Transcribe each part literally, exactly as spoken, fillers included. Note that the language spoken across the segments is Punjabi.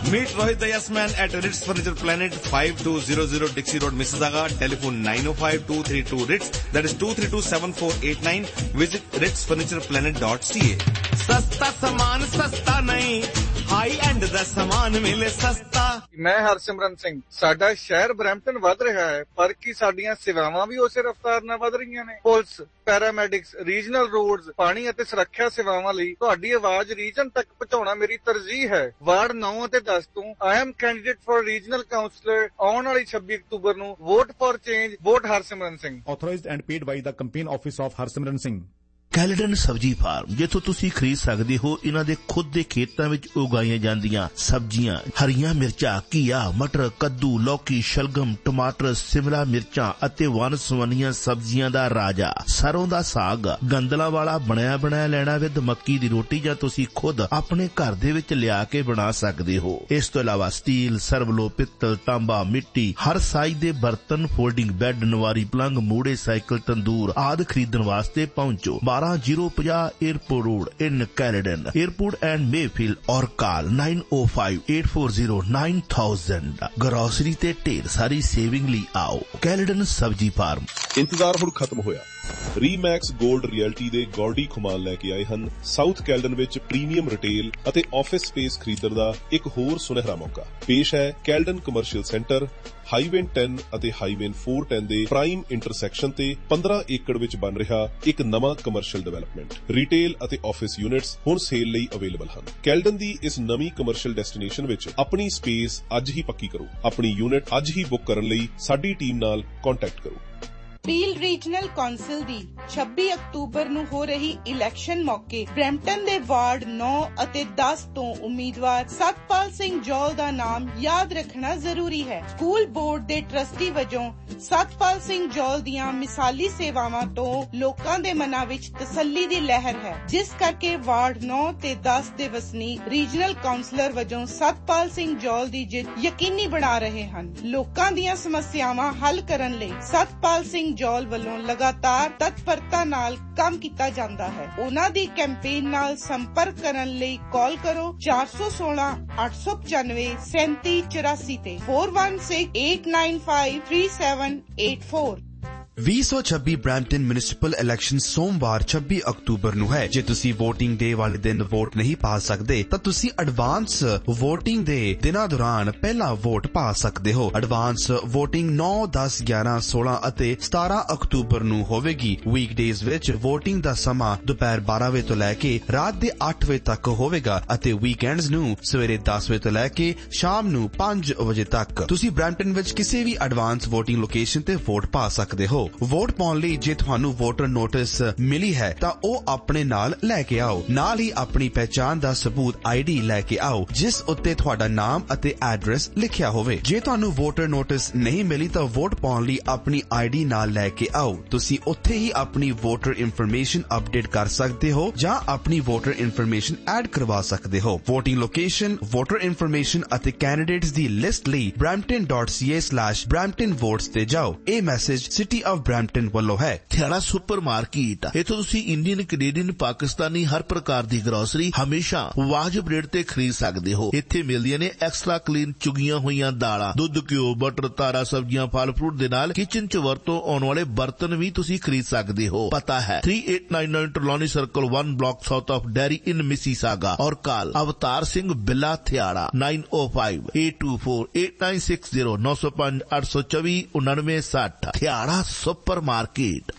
Meet Rohit the Yes Man at Ritz Furniture Planet, five two zero zero Dixie Road, Mississauga. Telephone nine oh five, two three two, Ritz. That is two three two, seven four eight nine. Visit ritz furniture planet dot c a. सस्ता सामान सस्ता नहीं, हाई एंड दा सामान मिले सस्ता। मैं हरसिमरन सिंह। साडा शहर ब्रैम्पटन वध रहा है, पर की साडीਆਂ सेवावां भी ਉਸੇ ਰਫ਼ਤਾਰ ਨਾਲ ਵਧ ਰਹੀਆਂ ਨੇ। ਪੁਲਿਸ, ਪੈਰਾਮੈਡਿਕਸ, ਰੀਜਨਲ ਰੋਡਸ, ਪਾਣੀ ਅਤੇ ਸੁਰੱਖਿਆ ਸੇਵਾਵਾਂ ਲਈ ਤੁਹਾਡੀ ਆਵਾਜ਼ ਰੀਜਨ ਤੱਕ ਪਹੁੰਚਾਉਣਾ ਮੇਰੀ ਤਰਜੀਹ ਹੈ। ਵਾਰਡ ਨੌ ਅਤੇ ਦਸ ਤੋਂ I am candidate for regional councillor. ਆਉਣ ਵਾਲੀ ਛੱਬੀ ਅਕਤੂਬਰ ਨੂੰ vote for change, vote Harsimran Singh. Authorised and paid by the campaign office of Harsimran Singh. Caledon ਸਬਜ਼ੀ ਫਾਰਮ, ਜਿੱਥੋਂ ਤੁਸੀਂ ਖਰੀਦ ਸਕਦੇ ਹੋ ਇਹਨਾਂ ਦੇ ਖੁਦ ਦੇ ਖੇਤਾਂ ਵਿੱਚ ਉਗਾਈਆਂ ਜਾਂਦੀਆਂ ਸਬਜ਼ੀਆਂ, ਹਰੀਆਂ ਮਿਰਚਾਂ, ਘੀਆ, ਮਟਰ, ਕੱਦੂ, ਲੌਕੀ, ਸ਼ਲਗਮ, ਟਮਾਟਰ, ਸਿਮਲਾ ਮਿਰਚਾਂ ਅਤੇ ਵੰਨ-ਸੁਵੰਨੀਆਂ ਸਬਜ਼ੀਆਂ ਦਾ ਰਾਜਾ ਸਰੋਂ ਦਾ ਸਾਗ, ਗੰਦਲਾਂ ਵਾਲਾ ਬਣਿਆ ਬਣਾਇਆ ਲੈਣਾ ਵਿਦ ਮੱਕੀ ਦੀ ਰੋਟੀ ਜਾਂ ਤੁਸੀਂ ਖੁਦ ਆਪਣੇ ਘਰ ਦੇ ਵਿੱਚ ਲਿਆ ਕੇ ਬਣਾ ਸਕਦੇ ਹੋ। ਇਸ ਤੋਂ ਇਲਾਵਾ ਸਟੀਲ, ਸਰਵਲੋ, ਪਿੱਤਲ, ਤਾਂਬਾ, ਮਿੱਟੀ, ਹਰ ਸਾਈਜ਼ ਦੇ ਬਰਤਨ, ਫੋਲਡਿੰਗ ਬੈੱਡ, ਨਵਾਰੀ ਪਲੰਗ, ਮੂੜੇ, ਸਾਈਕਲ, ਤੰਦੂਰ ਆਦਿ ਖਰੀਦਣ ਵਾਸਤੇ ਪਹੁੰਚੋ। ਬਾਰਾਂ ਜ਼ੀਰੋ ਪੰਜਾਹ airport road in Caledon, airport and Mayfield, ਔਰ ਕਾਲ nine oh five, eight four zero, nine thousand। Grocery ਤੇ ਢੇਰ ਸਾਰੀ ਸੇਵਿੰਗ ਲਈ ਆਓ ਕੈਲਡਨ ਸਬਜ਼ੀ ਫਾਰਮ। ਇੰਤਜ਼ਾਰ ਹੁਣ ਖਤਮ ਹੋਇਆ। ਰੀਮੈਕਸ ਗੋਲਡ ਰਿਐਲਟੀ ਦੇ ਗੌਰਡੀ ਖੁਮਾਨ ਲੈ ਕੇ ਆਏ ਹਨ ਸਾਊਥ ਕੈਲਡਨ ਵਿੱਚ ਪ੍ਰੀਮੀਅਮ ਰਿਟੇਲ ਅਤੇ ਆਫਿਸ ਸਪੇਸ ਖਰੀਦਣ ਦਾ ਇੱਕ ਹੋਰ ਸੁਨਹਿਰਾ ਮੌਕਾ। ਪੇਸ਼ ਹੈ Caledon commercial centre, highway ten ਅਤੇ ਹਾਈਵੇ four ten ਦੇ ਪ੍ਰਾਈਮ ਇੰਟਰਸੈਕਸ਼ਨ ਤੇ ਪੰਦਰਾਂ ਏਕੜ ਵਿੱਚ ਬਣ ਰਿਹਾ ਇੱਕ ਨਵਾਂ ਕਮਰਸ਼ੀਅਲ ਡਿਵੈਲਪਮੈਂਟ। ਰਿਟੇਲ ਅਤੇ ਆਫਿਸ ਯੂਨਿਟਸ ਹੁਣ ਸੇਲ ਲਈ ਅਵੇਲੇਬਲ ਹਨ। ਕੈਲਡਨ ਦੀ ਇਸ ਨਵੀਂ ਕਮਰਸ਼ੀਅਲ ਡੈਸਟੀਨੇਸ਼ਨ ਵਿੱਚ ਆਪਣੀ ਸਪੇਸ ਅੱਜ ਹੀ ਪੱਕੀ ਕਰੋ। ਆਪਣੀ ਯੂਨਿਟ ਅੱਜ ਹੀ ਬੁੱਕ ਕਰਨ ਲਈ ਸਾਡੀ ਟੀਮ ਨਾਲ ਕੰਟੈਕਟ ਕਰੋ। ਪੀਲ ਰੀਜਨਲ ਕੌਂਸਲ ਦੀ ਛੱਬੀ ਅਕਤੂਬਰ ਨੂੰ ਹੋ ਰਹੀ ਇਲੈਕਸ਼ਨ ਮੌਕੇ ਬਰੈਂਪਟਨ ਦੇ ਵਾਰਡ ਨੌ ਅਤੇ ਦਸ ਤੋਂ ਉਮੀਦਵਾਰ ਸਤਪਾਲ ਸਿੰਘ ਜੌਲ ਦਾ ਨਾਮ ਯਾਦ ਰੱਖਣਾ ਜ਼ਰੂਰੀ ਹੈ। ਸਕੂਲ ਬੋਰਡ ਦੇ ਟਰਸਟੀ ਵਜੋਂ ਸਤਪਾਲ ਸਿੰਘ ਜੌਲ ਦੀਆਂ ਮਿਸਾਲੀ ਸੇਵਾਵਾਂ ਤੋਂ ਲੋਕਾਂ ਦੇ ਮਨਾਂ ਵਿੱਚ ਤਸੱਲੀ ਦੀ ਲਹਿਰ ਹੈ, ਜਿਸ ਕਰਕੇ ਵਾਰਡ ਨੌ ਤੇ ਦਸ ਦੇ ਵਸਨੀਕ ਰੀਜਨਲ ਕਾਉਂਸਲਰ ਵਜੋਂ ਸਤਪਾਲ ਸਿੰਘ ਜੌਲ ਦੀ ਜਿੱਤ ਯਕੀਨੀ ਬਣਾ ਰਹੇ ਹਨ। ਲੋਕਾਂ ਦੀਆਂ ਸਮੱਸਿਆਵਾਂ ਹੱਲ ਕਰਨ ਲਈ ਸਤਪਾਲ ਸਿੰਘ ਜੌਲ ਵੱਲੋਂ ਲਗਾਤਾਰ ਤਤਪਰਤਾ ਨਾਲ ਕੰਮ ਕੀਤਾ ਜਾਂਦਾ ਹੈ। ਉਹਨਾਂ ਦੀ ਕੈਂਪੇਨ ਨਾਲ ਸੰਪਰਕ ਕਰਨ ਲਈ ਕਾਲ ਕਰੋ ਚਾਰ ਸੌ ਸੋਲਾਂ ਅੱਠ ਸੌ ਪਚਾਨਵੇਂ ਸੈਂਤੀ ਚੁਰਾਸੀ ਤੇ four one six eight nine five three seven eight four। ਵੀਹ ਸੌ ਛੱਬੀ ਬਰੈਂਪਟਨ ਮਿਊਨਿਸਪਲ ਇਲੈਕਸ਼ਨ ਸੋਮਵਾਰ ਛੱਬੀ ਅਕਤੂਬਰ ਨੂੰ ਹੈ। ਜੇ ਤੁਸੀਂ VOTING ਡੇ ਵਾਲੇ ਦਿਨ ਵੋਟ ਨਹੀਂ ਪਾ ਸਕਦੇ ਤਾਂ ਤੁਸੀਂ ਐਡਵਾਂਸ VOTING ਦੇ ਦਿਨਾਂ ਦੌਰਾਨ ਪਹਿਲਾਂ ਵੋਟ ਪਾ ਸਕਦੇ ਹੋ। ਐਡਵਾਂਸ VOTING ਨੌ, ਦਸ, ਗਿਆਰਾਂ, ਸੋਲਾਂ ਅਤੇ ਸਤਾਰਾਂ ਅਕਤੂਬਰ ਨੂੰ ਹੋਵੇਗੀ। ਵੀਕਡੇਜ਼ ਵਿੱਚ VOTING ਦਾ ਸਮਾਂ ਦੁਪਹਿਰ ਬਾਰਾਂ ਵਜੇ ਤੋਂ ਲੈ ਕੇ ਰਾਤ ਦੇ ਅੱਠ ਵਜੇ ਤੱਕ ਹੋਵੇਗਾ ਅਤੇ ਵੀਕਐਂਡਸ ਨੂੰ ਸਵੇਰੇ ਦਸ ਵਜੇ ਤੋਂ ਲੈ ਕੇ ਸ਼ਾਮ ਨੂੰ ਪੰਜ ਵਜੇ ਤੱਕ। ਤੁਸੀਂ ਬਰੈਂਪਟਨ ਵਿੱਚ ਕਿਸੇ ਵੀ ਐਡਵਾਂਸ VOTING ਲੋਕੇਸ਼ਨ ਤੇ ਵੋਟ ਪਾ ਸਕਦੇ ਹੋ। ਵੋਟ ਪਾਉਣ ਲਈ ਜੇ ਤੁਹਾਨੂੰ ਵੋਟਰ ਨੋਟਿਸ ਮਿਲੀ ਹੈ ਤਾਂ ਉਹ ਆਪਣੇ ਨਾਲ ਲੈ ਕੇ ਆਓ। ਨਾਲ ਹੀ ਆਪਣੀ ਪਹਿਚਾਣ ਦਾ ਸਬੂਤ ਆਈਡੀ ਲੈ ਕੇ ਆਓ ਜਿਸ ਉੱਤੇ ਤੁਹਾਡਾ ਨਾਮ ਅਤੇ ਐਡਰੈਸ ਲਿਖਿਆ ਹੋਵੇ। ਜੇ ਤੁਹਾਨੂੰ ਵੋਟਰ ਨੋਟਿਸ ਨਹੀਂ ਮਿਲੀ ਤਾਂ ਵੋਟ ਪਾਉਣ ਲਈ ਆਪਣੀ ਆਈਡੀ ਨਾਲ ਲੈ ਕੇ ਆਓ। ਤੁਸੀਂ ਉੱਥੇ ਹੀ ਆਪਣੀ ਵੋਟਰ ਇਨਫੋਰਮੇਸ਼ਨ ਅਪਡੇਟ ਕਰ ਸਕਦੇ ਹੋ ਜਾਂ ਆਪਣੀ ਵੋਟਰ ਇਨਫੋਰਮੇਸ਼ਨ ਐਡ ਕਰਵਾ ਸਕਦੇ ਹੋ। ਵੋਟਿੰਗ ਲੋਕੇਸ਼ਨ, ਵੋਟਰ ਇਨਫੋਰਮੇਸ਼ਨ ਅਤੇ ਕੈਂਡੀਡੇਟਸ ਦੀ ਲਿਸਟ ਲਈ brampton dot c a slash brampton votes ਤੇ ਜਾਓ। ਇਹ ਮੈਸੇਜ ਸਿਟੀ ਆਫ ਬਰੈਂਪਟਨ ਵੱਲੋਂ ਹੈ। ਥਿਆੜਾ ਸੁਪਰ ਮਾਰਕੀਟ, ਇੱਥੋਂ ਤੁਸੀਂ ਇੰਡੀਅਨ, ਕੈਨੇਡੀਅਨ, ਪਾਕਿਸਤਾਨੀ ਹਰ ਪ੍ਰਕਾਰ ਦੀ ਗਰੋਸਰੀ ਹਮੇਸ਼ਾ ਵਾਜਬ ਰੇਟ ਤੇ ਖਰੀਦ ਸਕਦੇ ਹੋ। ਇੱਥੇ ਮਿਲਦੀਆਂ ਨੇ ਐਕਸਟਰਾ ਕਲੀਨ ਚੁਗੀਆਂ ਹੋਈਆਂ ਦਾਲਾਂ, ਦੁੱਧ, ਘਿਓ, ਬਟਰ, ਤਾਰਾ ਸਬਜ਼ੀਆਂ, ਫਲ ਫਰੂਟ ਦੇ ਨਾਲ ਕਿਚਨ ਚ ਵਰਤੋਂ ਆਉਣ ਵਾਲੇ ਬਰਤਨ ਵੀ ਤੁਸੀਂ ਖਰੀਦ ਸਕਦੇ ਹੋ। ਪਤਾ ਹੈ three eight nine nine ਟਰਲੋਨੀ circle one block south of Derry in Mississauga ਔਰ ਕਾਲ Avtar Singh Billa Thiara nine oh five, eight two four, eight nine six zero nine oh five, eight two four, ninety sixty। Thiara Supermarket।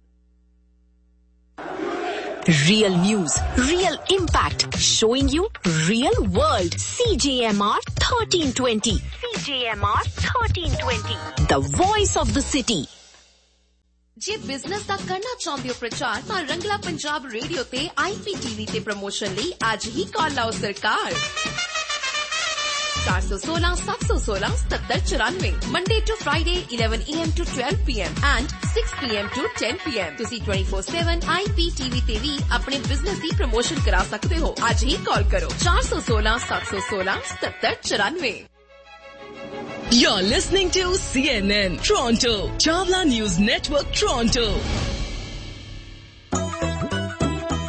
Real news, real impact, showing you real world. C J M R thirteen twenty. C J M R thirteen twenty. The voice of the city. ਜੇ ਬਿਜ਼ਨਸ ਦਾ ਕਰਨਾ ਚਾਹੁੰਦੇ ਹੋ ਪ੍ਰਚਾਰ ਤਾਂ ਰੰਗਲਾ ਪੰਜਾਬ ਰੇਡੀਓ ਤੇ I P T V ਤੇ ਪ੍ਰਮੋਸ਼ਨ ਲਈ ਅੱਜ ਹੀ ਕਾਲ ਲਾਓ ਸਰਕਾਰ ਚਾਰ ਸੌ ਸੋਲਾਂ ਸੱਤ ਸੌ ਸੋਲਾਂ ਸਤੱਤਰ ਚੁਰਾਨਵੇਂ Monday to Friday eleven A M to twelve P M and six P M to ten P M ਤੁਸੀਂ twenty-four seven I P T V ਤੇ ਵੀ ਆਪਣੇ ਬਿਜ਼ਨਸ ਦੀ ਪ੍ਰਮੋਸ਼ਨ ਕਰਾ ਸਕਦੇ ਹੋ। ਅੱਜ ਹੀ ਕਾਲ ਕਰੋ ਚਾਰ ਸੌ ਸੋਲਾਂ ਸੱਤ ਸੌ ਸੋਲਾਂ ਸਤੱਤਰ ਚੁਰਾਨਵੇਂ। You're listening to C N N Toronto, Chawla News Network Toronto.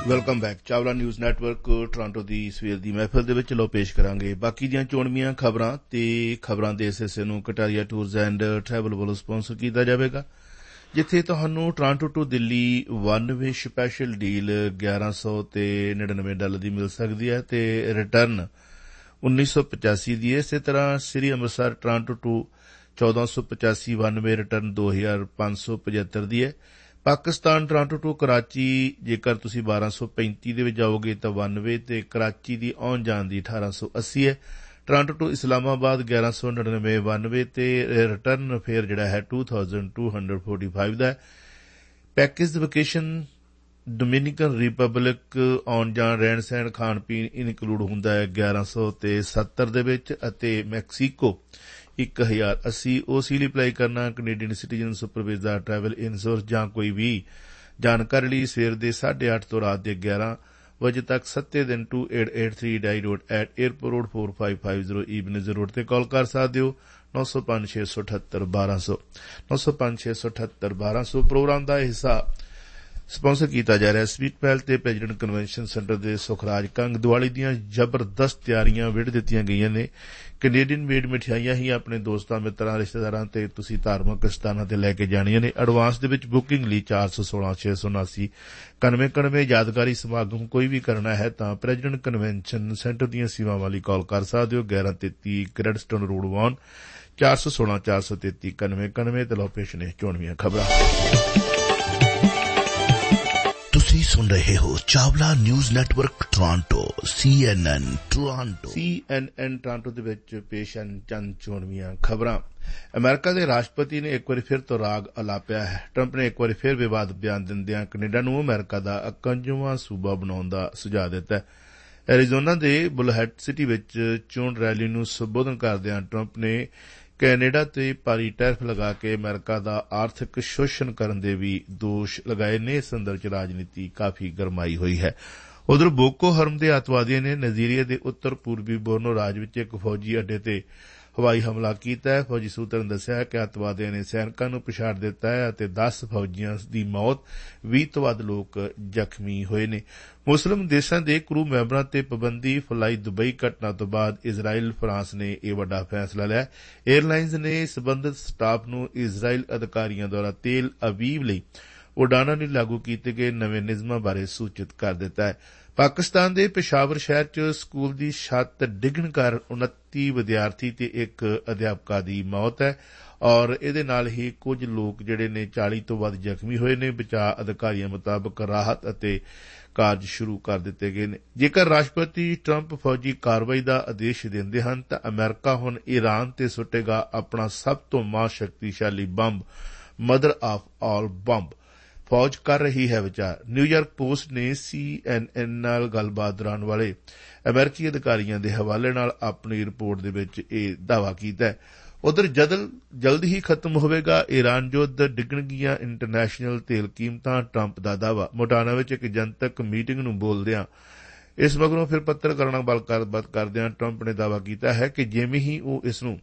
Welcome back. Chawla news network Toronto ਦੀ ਸਵੇਰ ਦੀ ਮਹਿਫਲ ਦੇ ਵਿੱਚ ਲੋ ਪੇਸ਼ ਕਰਾਂਗੇ ਬਾਕੀ ਦੀਆਂ ਚੋਣਵੀਆਂ ਖਬਰਾਂ ਤੇ ਖਬਰਾਂ ਦੇ ਇਸ ਹਿੱਸੇ ਨੂੰ ਕਟਾਰੀਆ ਟੂਰਜ਼ ਐਂਡ ਟਰੈਵਲ ਵੱਲੋਂ ਸਪਾਂਸਰ ਕੀਤਾ ਜਾਵੇਗਾ, ਜਿੱਥੇ ਤੁਹਾਨੂੰ Toronto to Delhi one way special deal ਗਿਆਰਾਂ ਸੌ ਤੇ ਨੜਿਨਵੇਂ ਡਾਲਰ ਦੀ ਮਿਲ ਸਕਦੀ ਹੈ ਤੇ ਰਿਟਰਨ ਉੱਨੀ ਸੌ ਪਚਾਸੀ ਦੀ ਹੈ। ਇਸੇ ਤਰ੍ਹਾਂ ਸ੍ਰੀ ਅੰਮ੍ਰਿਤਸਰ ਟੋਰਾਂਟੋ ਟੂ ਚੌਦਾਂ ਸੌ ਪਚਾਸੀ ਵਨ ਵੇ ਰਿਟਰਨ ਦੋ ਹਜ਼ਾਰ ਪੰਜ ਸੌ ਪਝੱਤਰ ਦੀ ਹੈ। ਪਾਕਿਸਤਾਨ ਟੋਰਾਂਟੋ ਟੂ ਕਰਾਚੀ ਜੇਕਰ ਤੁਸੀਂ ਬਾਰਾਂ ਸੌ ਪੈਂਤੀ ਦੇ ਵਿੱਚ ਜਾਓਗੇ ਤਾਂ ਵਨ ਵੇ ਤੇ ਕਰਾਚੀ ਦੀ ਆਉਣ ਜਾਣ ਦੀ ਅਠਾਰਾਂ ਸੌ ਅੱਸੀ ਹੈ। ਟੋਰਾਂਟੋ ਟੂ ਇਸਲਾਮਾਬਾਦ ਗਿਆਰਾਂ ਸੌ ਨੜਿਨਵੇਂ ਵਨ ਵੇ ਤੇ ਰਿਟਰਨ ਫੇਅਰ ਜਿਹੜਾ ਹੈ to thousand two hundred forty five ਦਾ ਹੈ। ਪੈਕੇਜ ਵਕੇਸ਼ਨ ਡੋਮਿਨਿਕਨ ਰਿਪਬਲਿਕ ਆਉਣ ਜਾਣ ਰਹਿਣ ਸਹਿਣ ਖਾਣ ਪੀਣ ਇਨਕਲੂਡ ਹੁੰਦਾ ਹੈ ਗਿਆਰਾਂ ਸੌ ਤੇ ਸੱਤਰ ਦੇ ਵਿੱਚ ਅਤੇ ਮੈਕਸੀਕੋ ਇੱਕ ਹਜ਼ਾਰ ਅੱਸੀ। ਉਸ ਲਈ ਅਪਲਾਈ ਕਰਨਾ ਕੈਨੇਡੀਅਨ ਸਿਟੀਜ਼ਨ ਸੁਪਰਵਾਈਜ਼ਰ ਦਾ ਟਰੈਵਲ ਇੰਸ਼ੋਰੈਂਸ ਜਾਂ ਕੋਈ ਵੀ ਜਾਣਕਾਰੀ ਲਈ ਸਵੇਰ ਦੇ ਸਾਢੇ ਅੱਠ ਤੋਂ ਰਾਤ ਦੇ ਗਿਆਰਾਂ ਵਜੇ ਤੱਕ ਸੱਤੇ ਦਿਨ to eight eight three dye road at airport road four five five zero ਈਬਨਜ਼ road ਤੇ ਕਾਲ ਕਰ ਸਕਦੇ ਹੋ ਨੌ ਸੌ ਪੰਜ ਛੇ ਸੌ ਅਠੱਤਰ ਬਾਰਾਂ ਸੌ ਨੌ ਸੌ ਪੰਜ ਛੇ ਸੌ ਅਠੱਤਰ ਬਾਰਾਂ ਸੌ। ਪ੍ਰੋਗਰਾਮ ਦਾ ਹਿੱਸਾ ਸਪਾਂਸਰ ਕੀਤਾ ਜਾ ਰਿਹਾ ਸਵੀਟ ਪਹਿਲ ਤੇ ਪ੍ਰੈਜ਼ੀਡੈਂਟ ਕਨਵੈਨਸ਼ਨ ਸੈਂਟਰ ਦੇ ਸੁਖਰਾਜ ਕੰਗ। ਦੀਵਾਲੀ ਦੀਆਂ ਜ਼ਬਰਦਸਤ ਤਿਆਰੀਆਂ ਵਿੱਢ ਦਿੱਤੀਆਂ ਗਈਆਂ ਨੇ। ਕੈਨੇਡੀਅਨ ਮੇਡ ਮਿਠਾਈਆਂ ਹੀ ਆਪਣੇ ਦੋਸਤਾਂ ਮਿੱਤਰਾਂ ਰਿਸ਼ਤੇਦਾਰਾਂ ਤੇ ਤੁਸੀਂ ਧਾਰਮਿਕ ਸਥਾਨਾਂ ਤੇ ਲੈ ਕੇ ਜਾਣੀਆਂ ਨੇ। ਐਡਵਾਂਸ ਦੇ ਵਿੱਚ ਬੁਕਿੰਗ ਲਈ ਚਾਰ ਸੌ ਸੋਲਾਂ ਛੇ ਸੌ ਉਨਾਸੀ ਇਕਾਨਵੇਂ ਇਕਾਨਵੇਂ। ਯਾਦਗਾਰੀ ਸਮਾਗਮ ਕੋਈ ਵੀ ਕਰਨਾ ਹੈ ਤਾਂ ਪ੍ਰੈਜ਼ੀਡੈਂਟ ਕਨਵੈਨਸ਼ਨ ਸੈਂਟਰ ਦੀਆਂ ਸੇਵਾਵਾਂ ਲਈ ਕਾਲ ਕਰ ਸਕਦੇ ਹੋ ਗਿਆਰਾਂ ਤੇਤੀ ਗ੍ਰੈਡਸਟੋਨ ਰੋਡ ਵਾਨ ਚਾਰ ਸੌ ਸੋਲਾਂ ਚਾਰ ਸੌ ਤੇਤੀ ਇਕਾਨਵੇਂ ਇਕਾਨਵੇਂ ਤੇ ਲੋਪੇਸ਼ ਨੇ ਚੋਣਵੀਆਂ ਖਬਰਾਂ। ਤੁਸੀਂ ਸੁਣ ਰਹੇ ਹੋ ਚਾਵਲਾ ਨਿਊਜ਼ ਨੈਟਵਰਕ ਟੋਰਾਂਟੋ ਸੀ ਐਨ ਐਨ ਟੋਰਾਂਟੋ ਸੀ ਐਨ ਐਨ ਟੋਰਾਂਟੋ ਦੇ ਵਿੱਚ ਪੇਸ਼ ਹਨ ਚੰਦ ਚੋਣਵੀਆਂ ਖਬਰਾਂ। ਅਮਰੀਕਾ ਦੇ ਰਾਸ਼ਟਰਪਤੀ ਨੇ ਇੱਕ ਵਾਰੀ ਫਿਰ ਤੋਂ ਰਾਗ ਅਲਾਪਿਆ ਹੈ। ਟਰੰਪ ਨੇ ਇੱਕ ਵਾਰੀ ਫਿਰ ਵਿਵਾਦ ਬਿਆਨ ਦਿੰਦਿਆਂ ਕੈਨੇਡਾ ਨੂੰ ਅਮਰੀਕਾ ਦਾ ਇਕਵੰਜਾਵਾਂ ਸੂਬਾ ਬਣਾਉਣ ਦਾ ਸੁਝਾਅ ਦਿੱਤਾ ਹੈ। ਐਰੀਜ਼ੋਨਾ ਦੇ ਬੁਲਹੈਟ ਸਿਟੀ ਵਿੱਚ ਚੋਣ ਰੈਲੀ ਨੂੰ ਸੰਬੋਧਨ ਕਰਦਿਆਂ ਟਰੰਪ ਨੇ ਕੈਨੇਡਾ ਤੇ ਭਾਰੀ ਟੈਰਿਫ ਲਗਾ ਕੇ ਅਮਰੀਕਾ ਦਾ ਆਰਥਿਕ ਸ਼ੋਸ਼ਣ ਕਰਨ ਦੇ ਵੀ ਦੋਸ਼ ਲਗਾਏ ਨੇ। ਇਸ ਸੰਦਰਭ ਚ ਰਾਜਨੀਤੀ ਕਾਫੀ ਗਰਮਾਈ ਹੋਈ ਹੈ। ਉਧਰ ਬੋਕੋ ਹਰਮ ਦੇ ਅੱਤਵਾਦੀਆਂ ਨੇ ਨਾਈਜੀਰੀਆ ਦੇ ਉੱਤਰ ਪੂਰਬੀ ਬੋਰਨੋ ਰਾਜ ਵਿੱਚ ਇੱਕ ਫੌਜੀ ਅੱਡੇ ਤੇ ਹਵਾਈ ਹਮਲਾ ਕੀਤਾ ਹੈ। ਫੌਜੀ ਸੂਤਰਾਂ ਨੇ ਦੱਸਿਆ ਕਿ ਅੱਤਵਾਦੀਆਂ ਨੇ ਸੈਨਿਕਾਂ ਨੂੰ ਪਛਾੜ ਦਿੱਤਾ ਹੈ ਅਤੇ ਦਸ ਫੌਜੀਆਂ ਦੀ ਮੌਤ, ਵੀਹ ਤੋਂ ਵੱਧ ਲੋਕ ਜ਼ਖਮੀ ਹੋਏ ਨੇ। ਮੁਸਲਿਮ ਦੇਸ਼ਾਂ ਦੇ ਕਰੂ ਮੈਂਬਰਾਂ ਤੇ ਪਾਬੰਦੀ ਫਲਾਈ ਦੁਬਈ ਘਟਨਾ ਤੋਂ ਬਾਅਦ ਇਜ਼ਰਾਈਲ ਫਰਾਂਸ ਨੇ ਇਹ ਵੱਡਾ ਫੈਸਲਾ ਲਿਆ। ਏਅਰਲਾਈਨਜ਼ ਨੇ ਸਬੰਧਤ ਸਟਾਫ ਨੂੰ ਇਜ਼ਰਾਈਲ ਅਧਿਕਾਰੀਆਂ ਦੁਆਰਾ ਤੇਲ ਅਵੀਵ ਲਈ ਉਡਾਣਾਂ ਲਈ ਲਾਗੂ ਕੀਤੇ ਗਏ ਨਵੇਂ ਨਿਯਮਾਂ ਬਾਰੇ ਸੂਚਿਤ ਕਰ ਦਿੱਤਾ ਹੈ। ਪਾਕਿਸਤਾਨ ਦੇ ਪੇਸ਼ਾਵਰ ਸ਼ਹਿਰ ਚ ਸਕੂਲ ਦੀ ਛੱਤ ਡਿੱਗਣ ਕਾਰਨ ਉਨੱਤੀ ਵਿਦਿਆਰਥੀ ਤੇ ਇੱਕ ਅਧਿਆਪਕਾ ਦੀ ਮੌਤ ਹੈ ਔਰ ਇਹਦੇ ਨਾਲ ਹੀ ਕੁਝ ਲੋਕ ਜਿਹੜੇ ਨੇ ਚਾਲੀ ਤੋਂ ਵੱਧ ਜ਼ਖਮੀ ਹੋਏ ਨੇ। ਬਚਾਅ ਅਧਿਕਾਰੀਆਂ ਮੁਤਾਬਕ ਰਾਹਤ ਅਤੇ ਕਾਰਜ ਸ਼ੁਰੂ ਕਰ ਦਿੱਤੇ ਗਏ ਨੇ। ਜੇਕਰ ਰਾਸ਼ਟਰਪਤੀ ਟਰੰਪ ਫੌਜੀ ਕਾਰਵਾਈ ਦਾ ਆਦੇਸ਼ ਦਿੰਦੇ ਹਨ ਤਾਂ ਅਮਰੀਕਾ ਹੁਣ ਈਰਾਨ ਤੇ ਸੁੱਟੇਗਾ ਆਪਣਾ ਸਭ ਤੋਂ ਮਹਾ ਸ਼ਕਤੀਸ਼ਾਲੀ bomb, mother of all bomb. ਫੌਜ ਕਰ ਰਹੀ ਹੈ ਵਿਚਾਰ। ਨਿਊਯਾਰਕ ਪੋਸਟ ਨੇ ਸੀ ਐਨ ਐਨ ਨਾਲ ਗੱਲਬਾਤ ਦੌਰਾਨ ਵਾਲੇ ਅਮਰੀਕੀ ਅਧਿਕਾਰੀਆਂ ਦੇ ਹਵਾਲੇ ਨਾਲ ਆਪਣੀ ਰਿਪੋਰਟ ਦੇ ਵਿੱਚ ਇਹ ਦਾਅਵਾ ਕੀਤਾ ਹੈ। ਉਧਰ ਜਲਦ ਹੀ ਖਤਮ ਹੋਵੇਗਾ ਈਰਾਨ ਯੁੱਧ, ਡਿੱਗਣਗੀਆਂ ਇੰਟਰਨੈਸ਼ਨਲ ਤੇਲ ਕੀਮਤਾਂ, ਟਰੰਪ ਦਾ ਦਾਅਵਾ। ਮੋਟਾਨਾ ਵਿੱਚ ਇੱਕ ਜਨਤਕ ਮੀਟਿੰਗ ਨੂੰ ਬੋਲਦਿਆਂ ਇਸ ਮਗਰੋਂ ਫਿਰ ਪੱਤਰਕਾਰਾਂ ਨਾਲ ਗੱਲਬਾਤ ਕਰਦਿਆਂ ਟਰੰਪ ਨੇ ਦਾਅਵਾ ਕੀਤਾ ਹੈ ਕਿ ਜਿਵੇਂ ਹੀ ਉਹ ਇਸ ਨੂੰ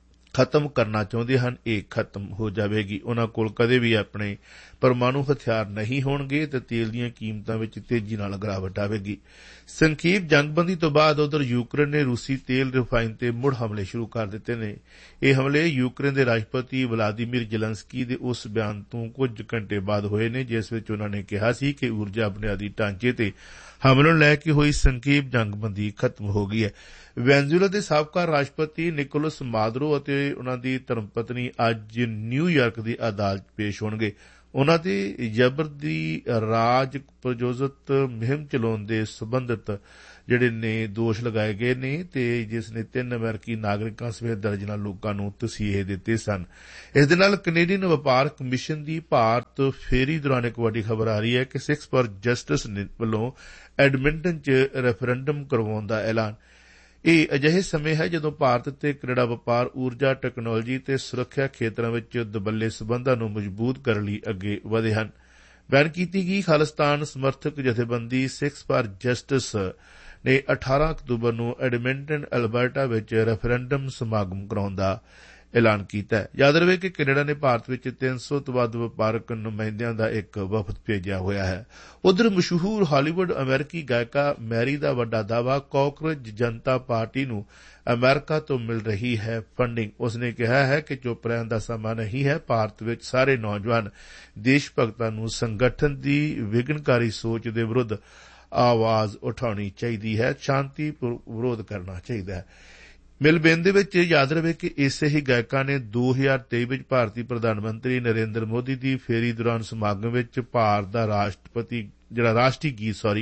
ਖਤਮ ਕਰਨਾ ਚਾਹੁੰਦੇ ਹਨ ਇਹ ਖਤਮ ਹੋ ਜਾਵੇਗੀ। ਉਨ੍ਹਾਂ ਕੋਲ ਕਦੇ ਵੀ ਆਪਣੇ ਪਰਮਾਣੂ ਹਥਿਆਰ ਨਹੀਂ ਹੋਣਗੇ ਤੇ ਤੇਲ ਦੀਆਂ ਕੀਮਤਾਂ ਵਿੱਚ ਤੇਜ਼ੀ ਨਾਲ ਗਿਰਾਵਟ ਆਵੇਗੀ। ਸੰਖੇਪ ਜੰਗਬੰਦੀ ਤੋਂ ਬਾਅਦ ਉਧਰ ਯੂਕਰੇਨ ਨੇ ਰੂਸੀ ਤੇਲ ਰਿਫਾਈਨ ਤੇ ਮੁੜ ਹਮਲੇ ਸ਼ੁਰੂ ਕਰ ਦਿੱਤੇ ਨੇ। ਇਹ ਹਮਲੇ ਯੂਕਰੇਨ ਦੇ ਰਾਸ਼ਟਰਪਤੀ ਵਲਾਦੀਮੀਰ ਜ਼ੈਲੈਂਸਕੀ ਦੇ ਉਸ ਬਿਆਨ ਤੋਂ ਕੁਝ ਘੰਟੇ ਬਾਅਦ ਹੋਏ ਨੇ ਜਿਸ ਵਿੱਚ ਉਨ੍ਹਾਂ ਨੇ ਕਿਹਾ ਸੀ ਕਿ ਊਰਜਾ ਬੁਨਿਆਦੀ ਢਾਂਚੇ ਤੇ ਹਮਲੇ ਨੂੰ ਲੈ ਕੇ ਹੋਈ ਸੰਖੇਪ ਜੰਗਬੰਦੀ ਖਤਮ ਹੋ ਗਈ ਹੈ। ਵੈਨਜ਼ੂਏਲਾ ਦੇ ਸਾਬਕਾ ਰਾਸ਼ਟਰਪਤੀ ਨਿਕੋਲਸ ਮਾਦੁਰੋ ਅਤੇ ਉਨ੍ਹਾਂ ਦੀ ਧਰਮਪਤਨੀ ਅੱਜ ਨਿਊਯਾਰਕ ਦੀ ਅਦਾਲਤ ਪੇਸ਼ ਹੋਣਗੇ। ਉਨ੍ਹਾਂ ਤੇ ਜ਼ਬਰ ਦੀ ਰਾਜ ਪ੍ਰਯੋਜਿਤ ਮੁਹਿੰਮ ਚਲਾਉਣ ਦੇ ਸਬੰਧਤ ਜਿਹੜੇ ਨੇ ਦੋਸ਼ ਲਗਾਏ ਗਏ ਨੇ ਤੇ ਜਿਸ ਨੇ ਤਿੰਨ ਅਮਰੀਕੀ ਨਾਗਰਿਕਾਂ ਸਮੇਤ ਦਰਜਨਾਂ ਲੋਕਾਂ ਨੂੰ ਤਸੀਹੇ ਦਿੱਤੇ ਸਨ। ਇਸ ਦੇ ਨਾਲ ਕੈਨੇਡੀਅਨ ਵਪਾਰ ਕਮਿਸ਼ਨ ਦੀ ਭਾਰਤ ਫੇਰੀ ਦੌਰਾਨ ਇੱਕ ਵੱਡੀ ਖਬਰ ਆ ਰਹੀ ਹੈ ਕਿ ਸਿਕਸ ਫਾਰ ਜਸਟਿਸ ਵੱਲੋਂ ਐਡਮਿੰਟਨ ਚ ਰੈਫਰੈਂਡਮ ਕਰਵਾਉਣ ਦਾ ਐਲਾਨ। ਇਹ ਅਜਿਹੇ ਸਮੇਂ ਹੈ ਜਦੋਂ ਭਾਰਤ ਤੇ ਕੈਨੇਡਾ ਵਪਾਰ, ਊਰਜਾ, ਟੈਕਨੋਲੋਜੀ ਤੇ ਸੁਰੱਖਿਆ ਖੇਤਰਾਂ ਵਿੱਚ ਦਬੱਲੇ ਸਬੰਧਾਂ ਨੂੰ ਮਜ਼ਬੂਤ ਕਰਨ ਲਈ ਅੱਗੇ ਵਧੇ ਹਨ। ਬਿਆਨ ਕੀਤੀ ਗਈ ਖਾਲਿਸਤਾਨ ਸਮਰਥਕ ਜਥੇਬੰਦੀ ਸਿਕਸ ਫਾਰ ਜਸਟਿਸ ਨੇ ਅਠਾਰਾਂ ਅਕਤੂਬਰ ਨੂੰ ਐਡਮਿੰਟਨ, ਅਲਬਰਟਾ ਵਿੱਚ ਰੈਫਰੈਂਡਮ ਸਮਾਗਮ ਕਰਾਉਣ ਦਾ ਐਲਾਨ ਕੀਤਾ ਹੈ। ਯਾਦ ਰਵੇ ਕਿ ਕੈਨੇਡਾ ਨੇ ਭਾਰਤ ਵਿੱਚ ਤਿੰਨ ਸੌ ਤੋਂ ਵੱਧ ਵਪਾਰਕ ਨੁਮਾਇੰਦਿਆਂ ਦਾ ਇੱਕ ਵਫਦ ਭੇਜਿਆ ਹੋਇਆ ਹੈ। ਉਧਰ ਮਸ਼ਹੂਰ ਹਾਲੀਵੁੱਡ ਅਮਰੀਕੀ ਗਾਇਕਾ ਮੈਰੀ ਦਾ ਵੱਡਾ ਦਾਅਵਾ ਕਾਕਰੋਚ ਜਨਤਾ ਪਾਰਟੀ ਨੂੰ ਅਮਰੀਕਾ ਤੋਂ ਮਿਲ ਰਹੀ ਹੈ ਫੰਡਿੰਗ। ਉਸਨੇ ਕਿਹਾ ਹੈ ਕਿ ਚੁੱਪ ਰਹਿਣ ਦਾ ਸਮਾਂ ਨਹੀਂ ਹੈ। ਭਾਰਤ ਵਿੱਚ ਸਾਰੇ ਨੌਜਵਾਨ ਦੇਸ਼ ਭਗਤਾਂ ਨੂੰ ਸੰਗਠਨ ਦੀ ਵਿਘਨਕਾਰੀ ਸੋਚ ਦੇ ਵਿਰੁੱਧ ਆਵਾਜ਼ ਉਠਾਉਣੀ ਚਾਹੀਦੀ ਹੈ, ਸ਼ਾਂਤੀ ਵਿਰੋਧ ਕਰਨਾ ਚਾਹੀਦਾ ਹੈ। ਮਿਲਬੇਨ ਦੇ ਵਿੱਚ ਯਾਦ ਰਵੇ ਕਿ ਇਸੇ ਹੀ ਗਾਇਕਾਂ ਨੇ ਦੋ ਹਜ਼ਾਰ ਤੇਈ ਵਿੱਚ ਭਾਰਤੀ ਪ੍ਰਧਾਨ ਮੰਤਰੀ ਨਰਿੰਦਰ ਮੋਦੀ ਦੀ ਫੇਰੀ ਦੌਰਾਨ ਸਮਾਗਮ ਵਿੱਚ ਭਾਰਤ ਦਾ ਰਾਸ਼ਟਰਪਤੀ ਜਿਹੜਾ ਰਾਸ਼ਟਰੀ ਗੀਤ ਸੌਰੀ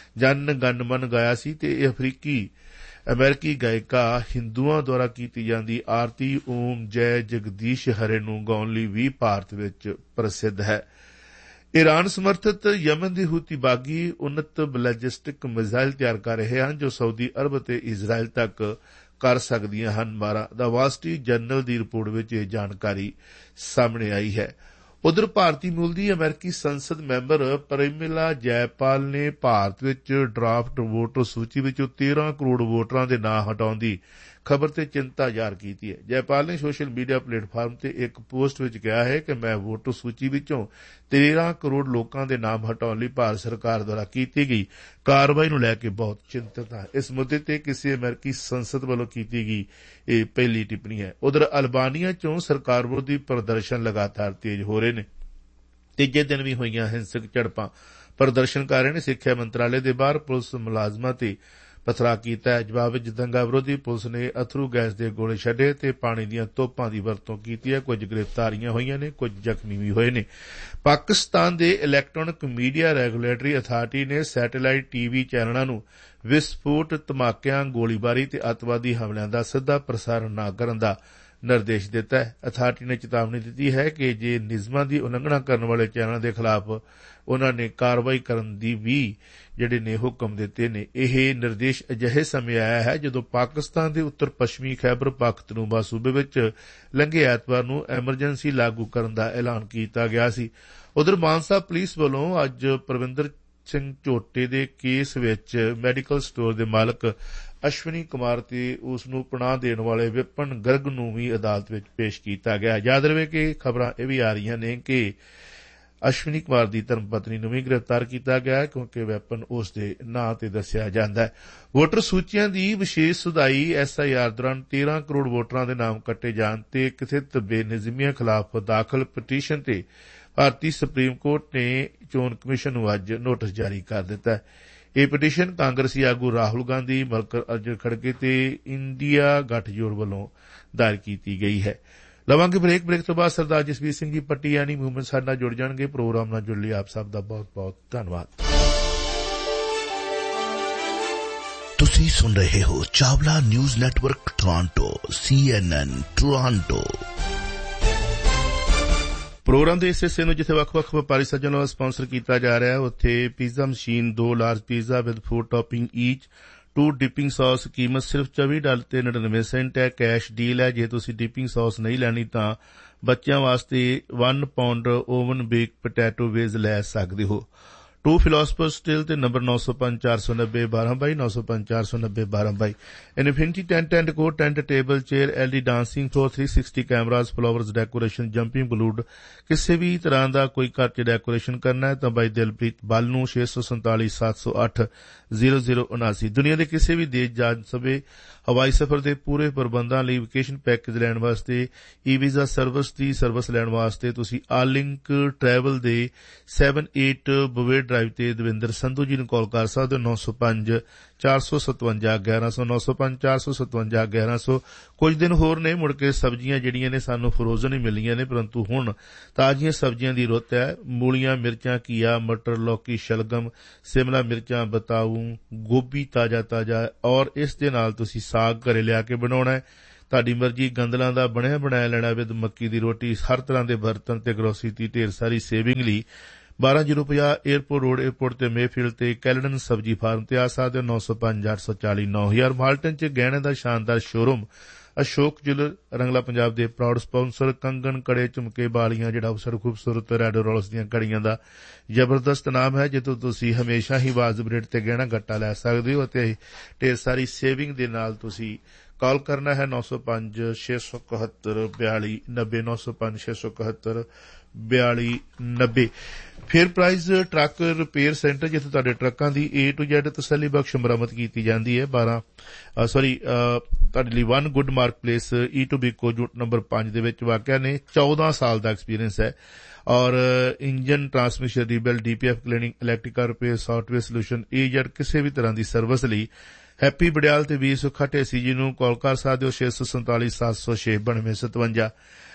ਜਨ ਗਣ ਮਨ ਗਾਇਆ ਸੀ ਤੇ ਇਹ ਅਫਰੀਕੀ ਅਮਰੀਕੀ ਗਾਇਕਾ ਹਿੰਦੂਆਂ ਦੁਆਰਾ ਕੀਤੀ ਜਾਂਦੀ ਆਰਤੀ ਓਮ ਜੈ ਜਗਦੀਸ਼ ਹਰੇ ਨੂੰ ਗਾਉਣ ਲਈ ਵੀ ਭਾਰਤ ਵਿੱਚ ਪ੍ਰਸਿੱਧ ਹੈ। ਈਰਾਨ ਸਮਰਥਿਤ ਯਮਨ ਦੇ ਹੂਤੀ ਬਾਗੀ ਉન્નਤ ਬੈਲਿਸਟਿਕ ਮਿਜ਼ਾਈਲ ਤਿਆਰ ਕਰ ਰਹੇ ਹਨ ਜੋ ਸਾਊਦੀ ਅਰਬ ਅਤੇ ਇਜ਼ਰਾਈਲ ਤੱਕ ਕਰ ਸਕਦੀਆਂ ਹਨ। ਮਾਰਾ ਦਾ ਵਾਲ ਸਟਰੀਟ ਜਰਨਲ ਦੀ ਰਿਪੋਰਟ ਵਿੱਚ ਇਹ ਜਾਣਕਾਰੀ ਸਾਹਮਣੇ ਆਈ ਹੈ। ਉਧਰ ਭਾਰਤੀ ਮੂਲ ਦੀ ਅਮਰੀਕੀ ਸੰਸਦ ਮੈਂਬਰ ਪਰਿਮਿਲਾ ਜੈਪਾਲ ਨੇ ਭਾਰਤ ਵਿੱਚ ਡਰਾਫਟ ਵੋਟਰ ਸੂਚੀ ਵਿੱਚੋਂ ਤੇਰਾਂ ਕਰੋੜ ਵੋਟਰਾਂ ਦੇ ਨਾਂ ਹਟਾਉਣ ਦੀ ਖਬਰ ਤੇ ਚਿੰਤਾ ਜ਼ਾਹਰ ਕੀਤੀ ਹੈ। ਜੈਪਾਲ ਨੇ ਸੋਸ਼ਲ ਮੀਡੀਆ ਪਲੇਟਫਾਰਮ ਤੇ ਇੱਕ ਪੋਸਟ ਵਿੱਚ ਕਿਹਾ ਹੈ ਕਿ ਮੈਂ ਵੋਟਰ ਸੂਚੀ ਵਿੱਚੋਂ ਤੇਰਾਂ ਕਰੋੜ ਲੋਕਾਂ ਦੇ ਨਾਮ ਹਟਾਉਣ ਲਈ ਭਾਰਤ ਸਰਕਾਰ ਦੁਆਰਾ ਕੀਤੀ ਗਈ ਕਾਰਵਾਈ ਨੂੰ ਲੈ ਕੇ ਬਹੁਤ ਚਿੰਤਤ ਹਾਂ। ਇਸ ਮੁੱਦੇ ਤੇ ਕਿਸੇ ਅਮਰੀਕੀ ਸੰਸਦ ਵੱਲੋਂ ਕੀਤੀ ਗਈ ਇਹ ਪਹਿਲੀ ਟਿੱਪਣੀ ਹੈ। ਉਧਰ ਅਲਬਾਨੀਆ ਚੋਂ ਸਰਕਾਰ ਵਿਰੋਧੀ ਪ੍ਰਦਰਸ਼ਨ ਲਗਾਤਾਰ ਤੇਜ਼ ਹੋ ਰਹੇ ਨੇ। ਤੀਜੇ ਦਿਨ ਵੀ ਹੋਈਆਂ ਹਿੰਸਕ ਝੜਪਾਂ। ਪ੍ਰਦਰਸ਼ਨਕਾਰੀਆਂ ਨੇ ਸਿੱਖਿਆ ਮੰਤਰਾਲੇ ਦੇ ਬਾਹਰ ਪੁਲਿਸ ਮੁਲਾਜ਼ਮਾਂ ਤੇ ਪਥਰਾ ਕੀਤਾ ਹੈ। ਜਵਾਬ ਵਿੱਚ ਦੰਗਾ ਵਿਰੋਧੀ ਪੁਲਿਸ ਨੇ ਅਥਰੂ ਗੈਸ ਦੇ ਗੋਲੇ ਛੱਡੇ ਤੇ ਪਾਣੀ ਦੀਆਂ ਤੋਪਾਂ ਦੀ ਵਰਤੋਂ ਕੀਤੀ ਹੈ। ਕੁਝ ਗ੍ਰਿਫਤਾਰੀਆਂ ਹੋਈਆਂ ਨੇ, ਕੁਝ ਜ਼ਖਮੀ ਵੀ ਹੋਏ ਨੇ। ਪਾਕਿਸਤਾਨ ਦੇ ਇਲੈਕਟ੍ਰੋਨਿਕ ਮੀਡੀਆ ਰੈਗੂਲੇਟਰੀ ਅਥਾਰਟੀ ਨੇ ਸੈਟੇਲਾਈਟ ਟੀਵੀ ਚੈਨਲਾਂ ਨੂੰ ਵਿਸਫੋਟ, ਧਮਾਕਿਆਂ, ਗੋਲੀਬਾਰੀ ਤੇ ਅੱਤਵਾਦੀ ਹਮਲਿਆਂ ਦਾ ਸਿੱਧਾ ਪ੍ਰਸਾਰਣ ਨਾ ਕਰਨ ਦਾ ਨਿਰਦੇਸ਼ ਦਿੱਤਾ ਹੈ। ਅਥਾਰਟੀ ਨੇ ਚੇਤਾਵਨੀ ਦਿੱਤੀ ਹੈ ਕਿ ਜੇ ਨਿਯਮਾਂ ਦੀ ਉਲੰਘਣਾ ਕਰਨ ਵਾਲੇ ਚੈਨਲਾਂ ਦੇ ਖਿਲਾਫ ਉਨ੍ਹਾਂ ਨੇ ਕਾਰਵਾਈ ਕਰਨ ਦੀ ਵੀ ਜਿਹੜੇ ਨੇ ਹੁਕਮ ਦਿੱਤੇ ਨੇ। ਇਹ ਨਿਰਦੇਸ਼ ਅਜਿਹੇ ਸਮੇਂ ਆਇਆ ਹੈ ਜਦੋਂ ਪਾਕਿਸਤਾਨ ਦੇ ਉੱਤਰ ਪੱਛਮੀ ਖੈਬਰ ਪਖਤੂਨਖਵਾ ਸੂਬੇ ਵਿੱਚ ਲੰਘੇ ਐਤਵਾਰ ਨੂੰ ਐਮਰਜੈਂਸੀ ਲਾਗੂ ਕਰਨ ਦਾ ਐਲਾਨ ਕੀਤਾ ਗਿਆ ਸੀ। ਉਧਰ ਮਾਨਸਾ ਪੁਲਿਸ ਵੱਲੋਂ ਅੱਜ ਪਰਵਿੰਦਰ ਸਿੰਘ ਝੋਟੇ ਦੇ ਕੇਸ ਵਿੱਚ ਮੈਡੀਕਲ ਸਟੋਰ ਦੇ ਮਾਲਕ ਅਸ਼ਵਨੀ ਕੁਮਾਰ ਤੇ ਉਸ ਨੂੰ ਪਨਾਹ ਦੇਣ ਵਾਲੇ ਵਿਪਨ ਗਰਗ ਨੂੰ ਵੀ ਅਦਾਲਤ ਵਿੱਚ ਪੇਸ਼ ਕੀਤਾ ਗਿਆ। ਯਾਦ ਰਵੇ ਕਿ ਖਬਰਾਂ ਇਹ ਵੀ ਆ ਰਹੀਆਂ ਨੇ ਕਿ ਅਸ਼ਵਨੀ ਕੁਮਾਰ ਦੀ ਧਰਮ ਪਤਨੀ ਨੂੰ ਵੀ ਗ੍ਰਿਫਤਾਰ ਕੀਤਾ ਗਿਆ ਕਿਉਂਕਿ ਵੈਪਨ ਉਸ ਦੇ ਨਾਂ ਤੇ ਦੱਸਿਆ ਜਾਂਦਾ ਹੈ। ਵੋਟਰ ਸੂਚੀਆਂ ਦੀ ਵਿਸ਼ੇਸ਼ ਸੁਧਾਈ ਐਸ ਆਈ ਆਰ ਦੌਰਾਨ ਤੇਰਾਂ ਕਰੋੜ ਵੋਟਰਾਂ ਦੇ ਨਾਮ ਕੱਟੇ ਜਾਣ ਤੇ ਕਥਿਤ ਬੇਨਿਜ਼ਮੀਆਂ ਖਿਲਾਫ ਦਾਖਲ ਪਟੀਸ਼ਨ ਤੇ ਭਾਰਤੀ ਸੁਪਰੀਮ ਕੋਰਟ ਨੇ ਚੋਣ ਕਮਿਸ਼ਨ ਨੂੰ ਅੱਜ ਨੋਟਿਸ ਜਾਰੀ ਕਰ ਦਿੱਤਾ ਹੈ। ਇਹ ਪਟੀਸ਼ਨ ਕਾਂਗਰਸੀ ਆਗੂ ਰਾਹੁਲ ਗਾਂਧੀ, ਮਲਕਰ ਅਰਜੁਨ ਖੜਗੇ ਤੇ ਇੰਡੀਆ ਗੱਠਜੋੜ ਵੱਲੋਂ ਦਾਇਰ ਕੀਤੀ ਗਈ ਹੈ। ਲਵਾਂਗੇ ਬ੍ਰੇਕ। ਬ੍ਰੇਕ ਤੋਂ ਬਾਅਦ ਸਰਦਾਰ ਜਸਵੀਰ ਸਿੰਘ ਜੀ ਪੱਟੀ ਯਾਨੀ ਮੂਵਮੈਂਟ ਸਾਡੇ ਨਾਲ ਜੁੜ ਜਾਣਗੇ। ਪ੍ਰੋਗਰਾਮ ਨਾਲ ਜੁੜਨ ਲਈ ਆਪ ਸਭ ਦਾ ਬਹੁਤ ਬਹੁਤ ਧੰਨਵਾਦ। ਤੁਸੀਂ ਸੁਣ ਰਹੇ ਹੋ ਚਾਵਲਾ ਨਿਊਜ਼ ਨੈਟਵਰਕ ਟੋਰਾਂਟੋ, ਸੀ ਐਨ ਐਨ ਟੋਰਾਂਟੋ। ਪ੍ਰੋਗਰਾਮ ਦੇ ਇਸ ਹਿੱਸੇ ਨੂੰ ਜਿੱਥੇ ਵੱਖ-ਵੱਖ ਵਪਾਰੀ ਸੱਜਣ ਵੱਲੋਂ ਸਪਾਂਸਰ ਕੀਤਾ ਜਾ ਰਿਹਾ ਹੈ ਉੱਥੇ ਪੀਜ਼ਾ ਮਸ਼ੀਨ, ਦੋ large pizza with food topping ਈਚ, to dipping sauce, ਕੀਮਤ ਸਿਰਫ ਚੌਵੀ ਡਾਲਰ ਤੇ ਨੜਿਨਵੇਂ ਸੈਂਟ ਹੈ। ਕੈਸ਼ ਡੀਲ ਹੈ। ਜੇ ਤੁਸੀਂ ਡਿਪਿੰਗ ਸੌਸ ਨਹੀਂ ਲੈਣੀ ਤਾਂ ਬੱਚਿਆਂ ਵਾਸਤੇ one pound oven bake potato ways ਲੈ ਸਕਦੇ ਹੋ। ਟੂ ਫਿਲੋਸਫਰ ਸਟਿਲ ਤੇ ਨੰਬਰ ਨੌ ਸੌ ਪੰਜ ਚਾਰ ਸੌ ਨੱਬੇ ਬਾਰਾਂ ਬਾਈ ਨੌ ਸੌ ਪੰਜ ਚਾਰ ਸੌ ਨੱਬੇ ਬਾਰਾਂ ਬਾਈ। ਇਨਫਿਨਿਟੀ ਟੈਂਟ ਐਂਡ ਕੋ tent, table, chair, L D dancing floor, three sixty cameras, flowers, decoration, jumping blood, ਕਿਸੇ ਵੀ ਤਰ੍ਹਾਂ ਦਾ ਕੋਈ ਘਰ ਚ ਡੈਕੋਰੇਸ਼ਨ ਕਰਨਾ ਹੈ ਤਾਂ ਬਾਈ ਦਿਲਪ੍ਰੀਤ ਬੱਲ ਨੂੰ ਛੇ ਸੌ ਸੰਤਾਲੀ ਸੱਤ ਸੌ ਅੱਠ ਜ਼ੀਰੋ ਜ਼ੀਰੋ ਉਨਾਸੀ। ਦੁਨੀਆ ਦੇ ਕਿਸੇ ਵੀ ਦੇਸ਼ ਜਾ ਸਕੇ। ਹਵਾਈ ਸਫ਼ਰ ਦੇ ਪੂਰੇ ਪ੍ਰਬੰਧਾਂ ਲਈ ਵਕੇਸ਼ਨ ਪੈਕੇਜ ਲੈਣ ਵਾਸਤੇ, ਈ ਵੀਜ਼ਾ ਸਰਵਿਸ ਦੀ ਸਰਵਿਸ ਲੈਣ ਵਾਸਤੇ ਤੁਸੀਂ ਆਲ ਲਿੰਕ ਟਰੈਵਲ ਦੇ ਸੈਵਨ ਏਟ ਬੁਵੇ ਡਰਾਈਵ ਤੇ ਦਵਿੰਦਰ ਸੰਧੂ ਜੀ ਨੂੰ ਕਾਲ ਕਰ ਸਕਦੇ ਹੋ। ਨੌ ਸੌ ਪੰਜ ਚਾਰ ਸੌ ਸਤਵੰਜਾ ਗਿਆਰਾਂ ਸੌ ਨੌ ਸੌ ਪੰਜ ਚਾਰ ਸੌ ਸਤਵੰਜਾ ਗਿਆਰਾਂ ਸੌ। ਕੁਝ ਦਿਨ ਹੋਰ ਨੇ ਮੁੜ ਕੇ ਸਬਜ਼ੀਆਂ ਜਿਹੜੀਆਂ ਨੇ ਸਾਨੂੰ ਫਰੋਜ਼ਨ ਹੀ ਮਿਲੀਆਂ ਨੇ, ਪਰੰਤੂ ਹੁਣ ਤਾਜ਼ੀਆਂ ਸਬਜ਼ੀਆਂ ਦੀ ਰੁੱਤ ਹੈ। ਮੂਲੀਆਂ, ਮਿਰਚਾਂ, ਘੀਆ, ਮਟਰ, ਲੌਕੀ, ਸ਼ਲਗਮ, ਸਿਮਲਾ ਮਿਰਚਾਂ, ਬਤਾਊ, ਗੋਭੀ ਤਾਜ਼ਾ ਤਾਜ਼ਾ। ਔਰ ਇਸ ਦੇ ਨਾਲ ਤੁਸੀਂ ਸਾਗ ਘਰੇ ਲਿਆ ਕੇ ਬਣਾਉਣਾ ਹੈ, ਤੁਹਾਡੀ ਮਰਜ਼ੀ। ਗੰਦਲਾਂ ਦਾ ਬਣਿਆ ਬਣਾਇਆ ਲੈਣਾ ਵਿਦ ਮੱਕੀ ਦੀ ਰੋਟੀ, ਹਰ ਤਰ੍ਹਾਂ ਦੇ ਬਰਤਨ ਤੇ ਗਰੋਸਰੀ ਦੀ ਢੇਰ ਸਾਰੀ ਸੇਵਿੰਗ ਲਈ ਬਾਰਾਂ ਜ਼ੀਰੋ ਪੰਜਾਹ ਏਅਰਪੋਰਟ ਰੋਡ, ਏਅਰਪੋਰਟ ਤੇ ਮੇਫੀਲਡ ਤੇ ਕੈਲਡਨ ਸਬਜ਼ੀ ਫਾਰਮ ਤੇ ਆ ਸਕਦੇ ਹੋ। ਨੌ ਸੌ ਪੰਜ ਅੱਠ ਸੌ ਚਾਲੀ ਨੌ ਹਜ਼ਾਰ। ਮਾਲਟਨ ਚ ਗਹਿਣੇ ਦਾ ਸ਼ਾਨਦਾਰ ਸ਼ੋਰੂਮ ਅਸ਼ੋਕ ਜੁਲਰ, ਰੰਗਲਾ ਪੰਜਾਬ ਦੇ ਪ੍ਰਾਊਡ ਸਪਾਂਸਰ। ਕੰਗਣ, ਕੜੇ, ਝੁਮਕੇ, ਬਾਲੀਆਂ, ਜਿਹੜਾ ਅਵਸਰ ਖੂਬਸੂਰਤ ਰੈਡ ਰੋਲਸ ਦੀਆਂ ਘੜੀਆਂ ਦਾ ਜ਼ਬਰਦਸਤ ਨਾਮ ਹੈ, ਜਿੱਥੋਂ ਤੁਸੀਂ ਹਮੇਸ਼ਾ ਹੀ ਵਾਜਬ ਰੇਟ ਤੇ ਗਹਿਣਾ ਗੱਟਾ ਲੈ ਸਕਦੇ ਹੋ ਅਤੇ ਢੇਰ ਸਾਰੀ ਸੇਵਿੰਗ ਦੇ ਨਾਲ ਤੁਸੀਂ ਕਾਲ ਕਰਨਾ ਹੈ ਨੌ ਸੌ ਪੰਜ ਛੇ ਸੌ ਇਕਹੱਤਰ ਬਿਆਲੀ ਨੱਬੇ ਨੌ ਸੌ ਪੰਜ ਛੇ ਸੌ ਇਕਹੱਤਰ ਬਿਆਲੀ ਨੱਬੇ। Fair price truck repair centre, ਜਿੱਥੇ ਤੁਹਾਡੇ ਟਰੱਕਾਂ ਦੀ ਏ ਟੂ ਜ਼ੈਡ ਤਸੱਲੀ ਬਖਸ਼ ਮੁਰੰਮਤ ਕੀਤੀ ਜਾਂਦੀ ਹੈ। ਬਾਰਾਂ ਸੌਰੀ ਤੁਹਾਡੇ ਲਈ one good mark place E to ਬੀਕੋ jute number ਪੰਜ ਦੇ ਵਿੱਚ ਵਾਕਿਆ ਨੇ। ਚੌਦਾਂ ਸਾਲ ਦਾ ਐਕਸਪੀਰੀਅੰਸ ਹੈ ਔਰ engine transmission rebuild D P F cleaning electrical repair software solution ਏ ਜ਼ੈਡ ਕਿਸੇ ਵੀ ਤਰ੍ਹਾਂ ਦੀ ਸਰਵਿਸ ਲਈ ਹੈਪੀ ਬੜਿਆਲ ਤੇ ਵੀਰ ਸੁੱਖਾ ਢੇਸੀ ਜੀ ਨੂੰ ਕਾਲ ਕਰ ਸਕਦੇ ਹੋ ਛੇ ਸੌ ਸੰਤਾਲੀ ਸੱਤ ਸੌ ਛੇ ਬਾਨਵੇਂ ਸਤਵੰਜਾ।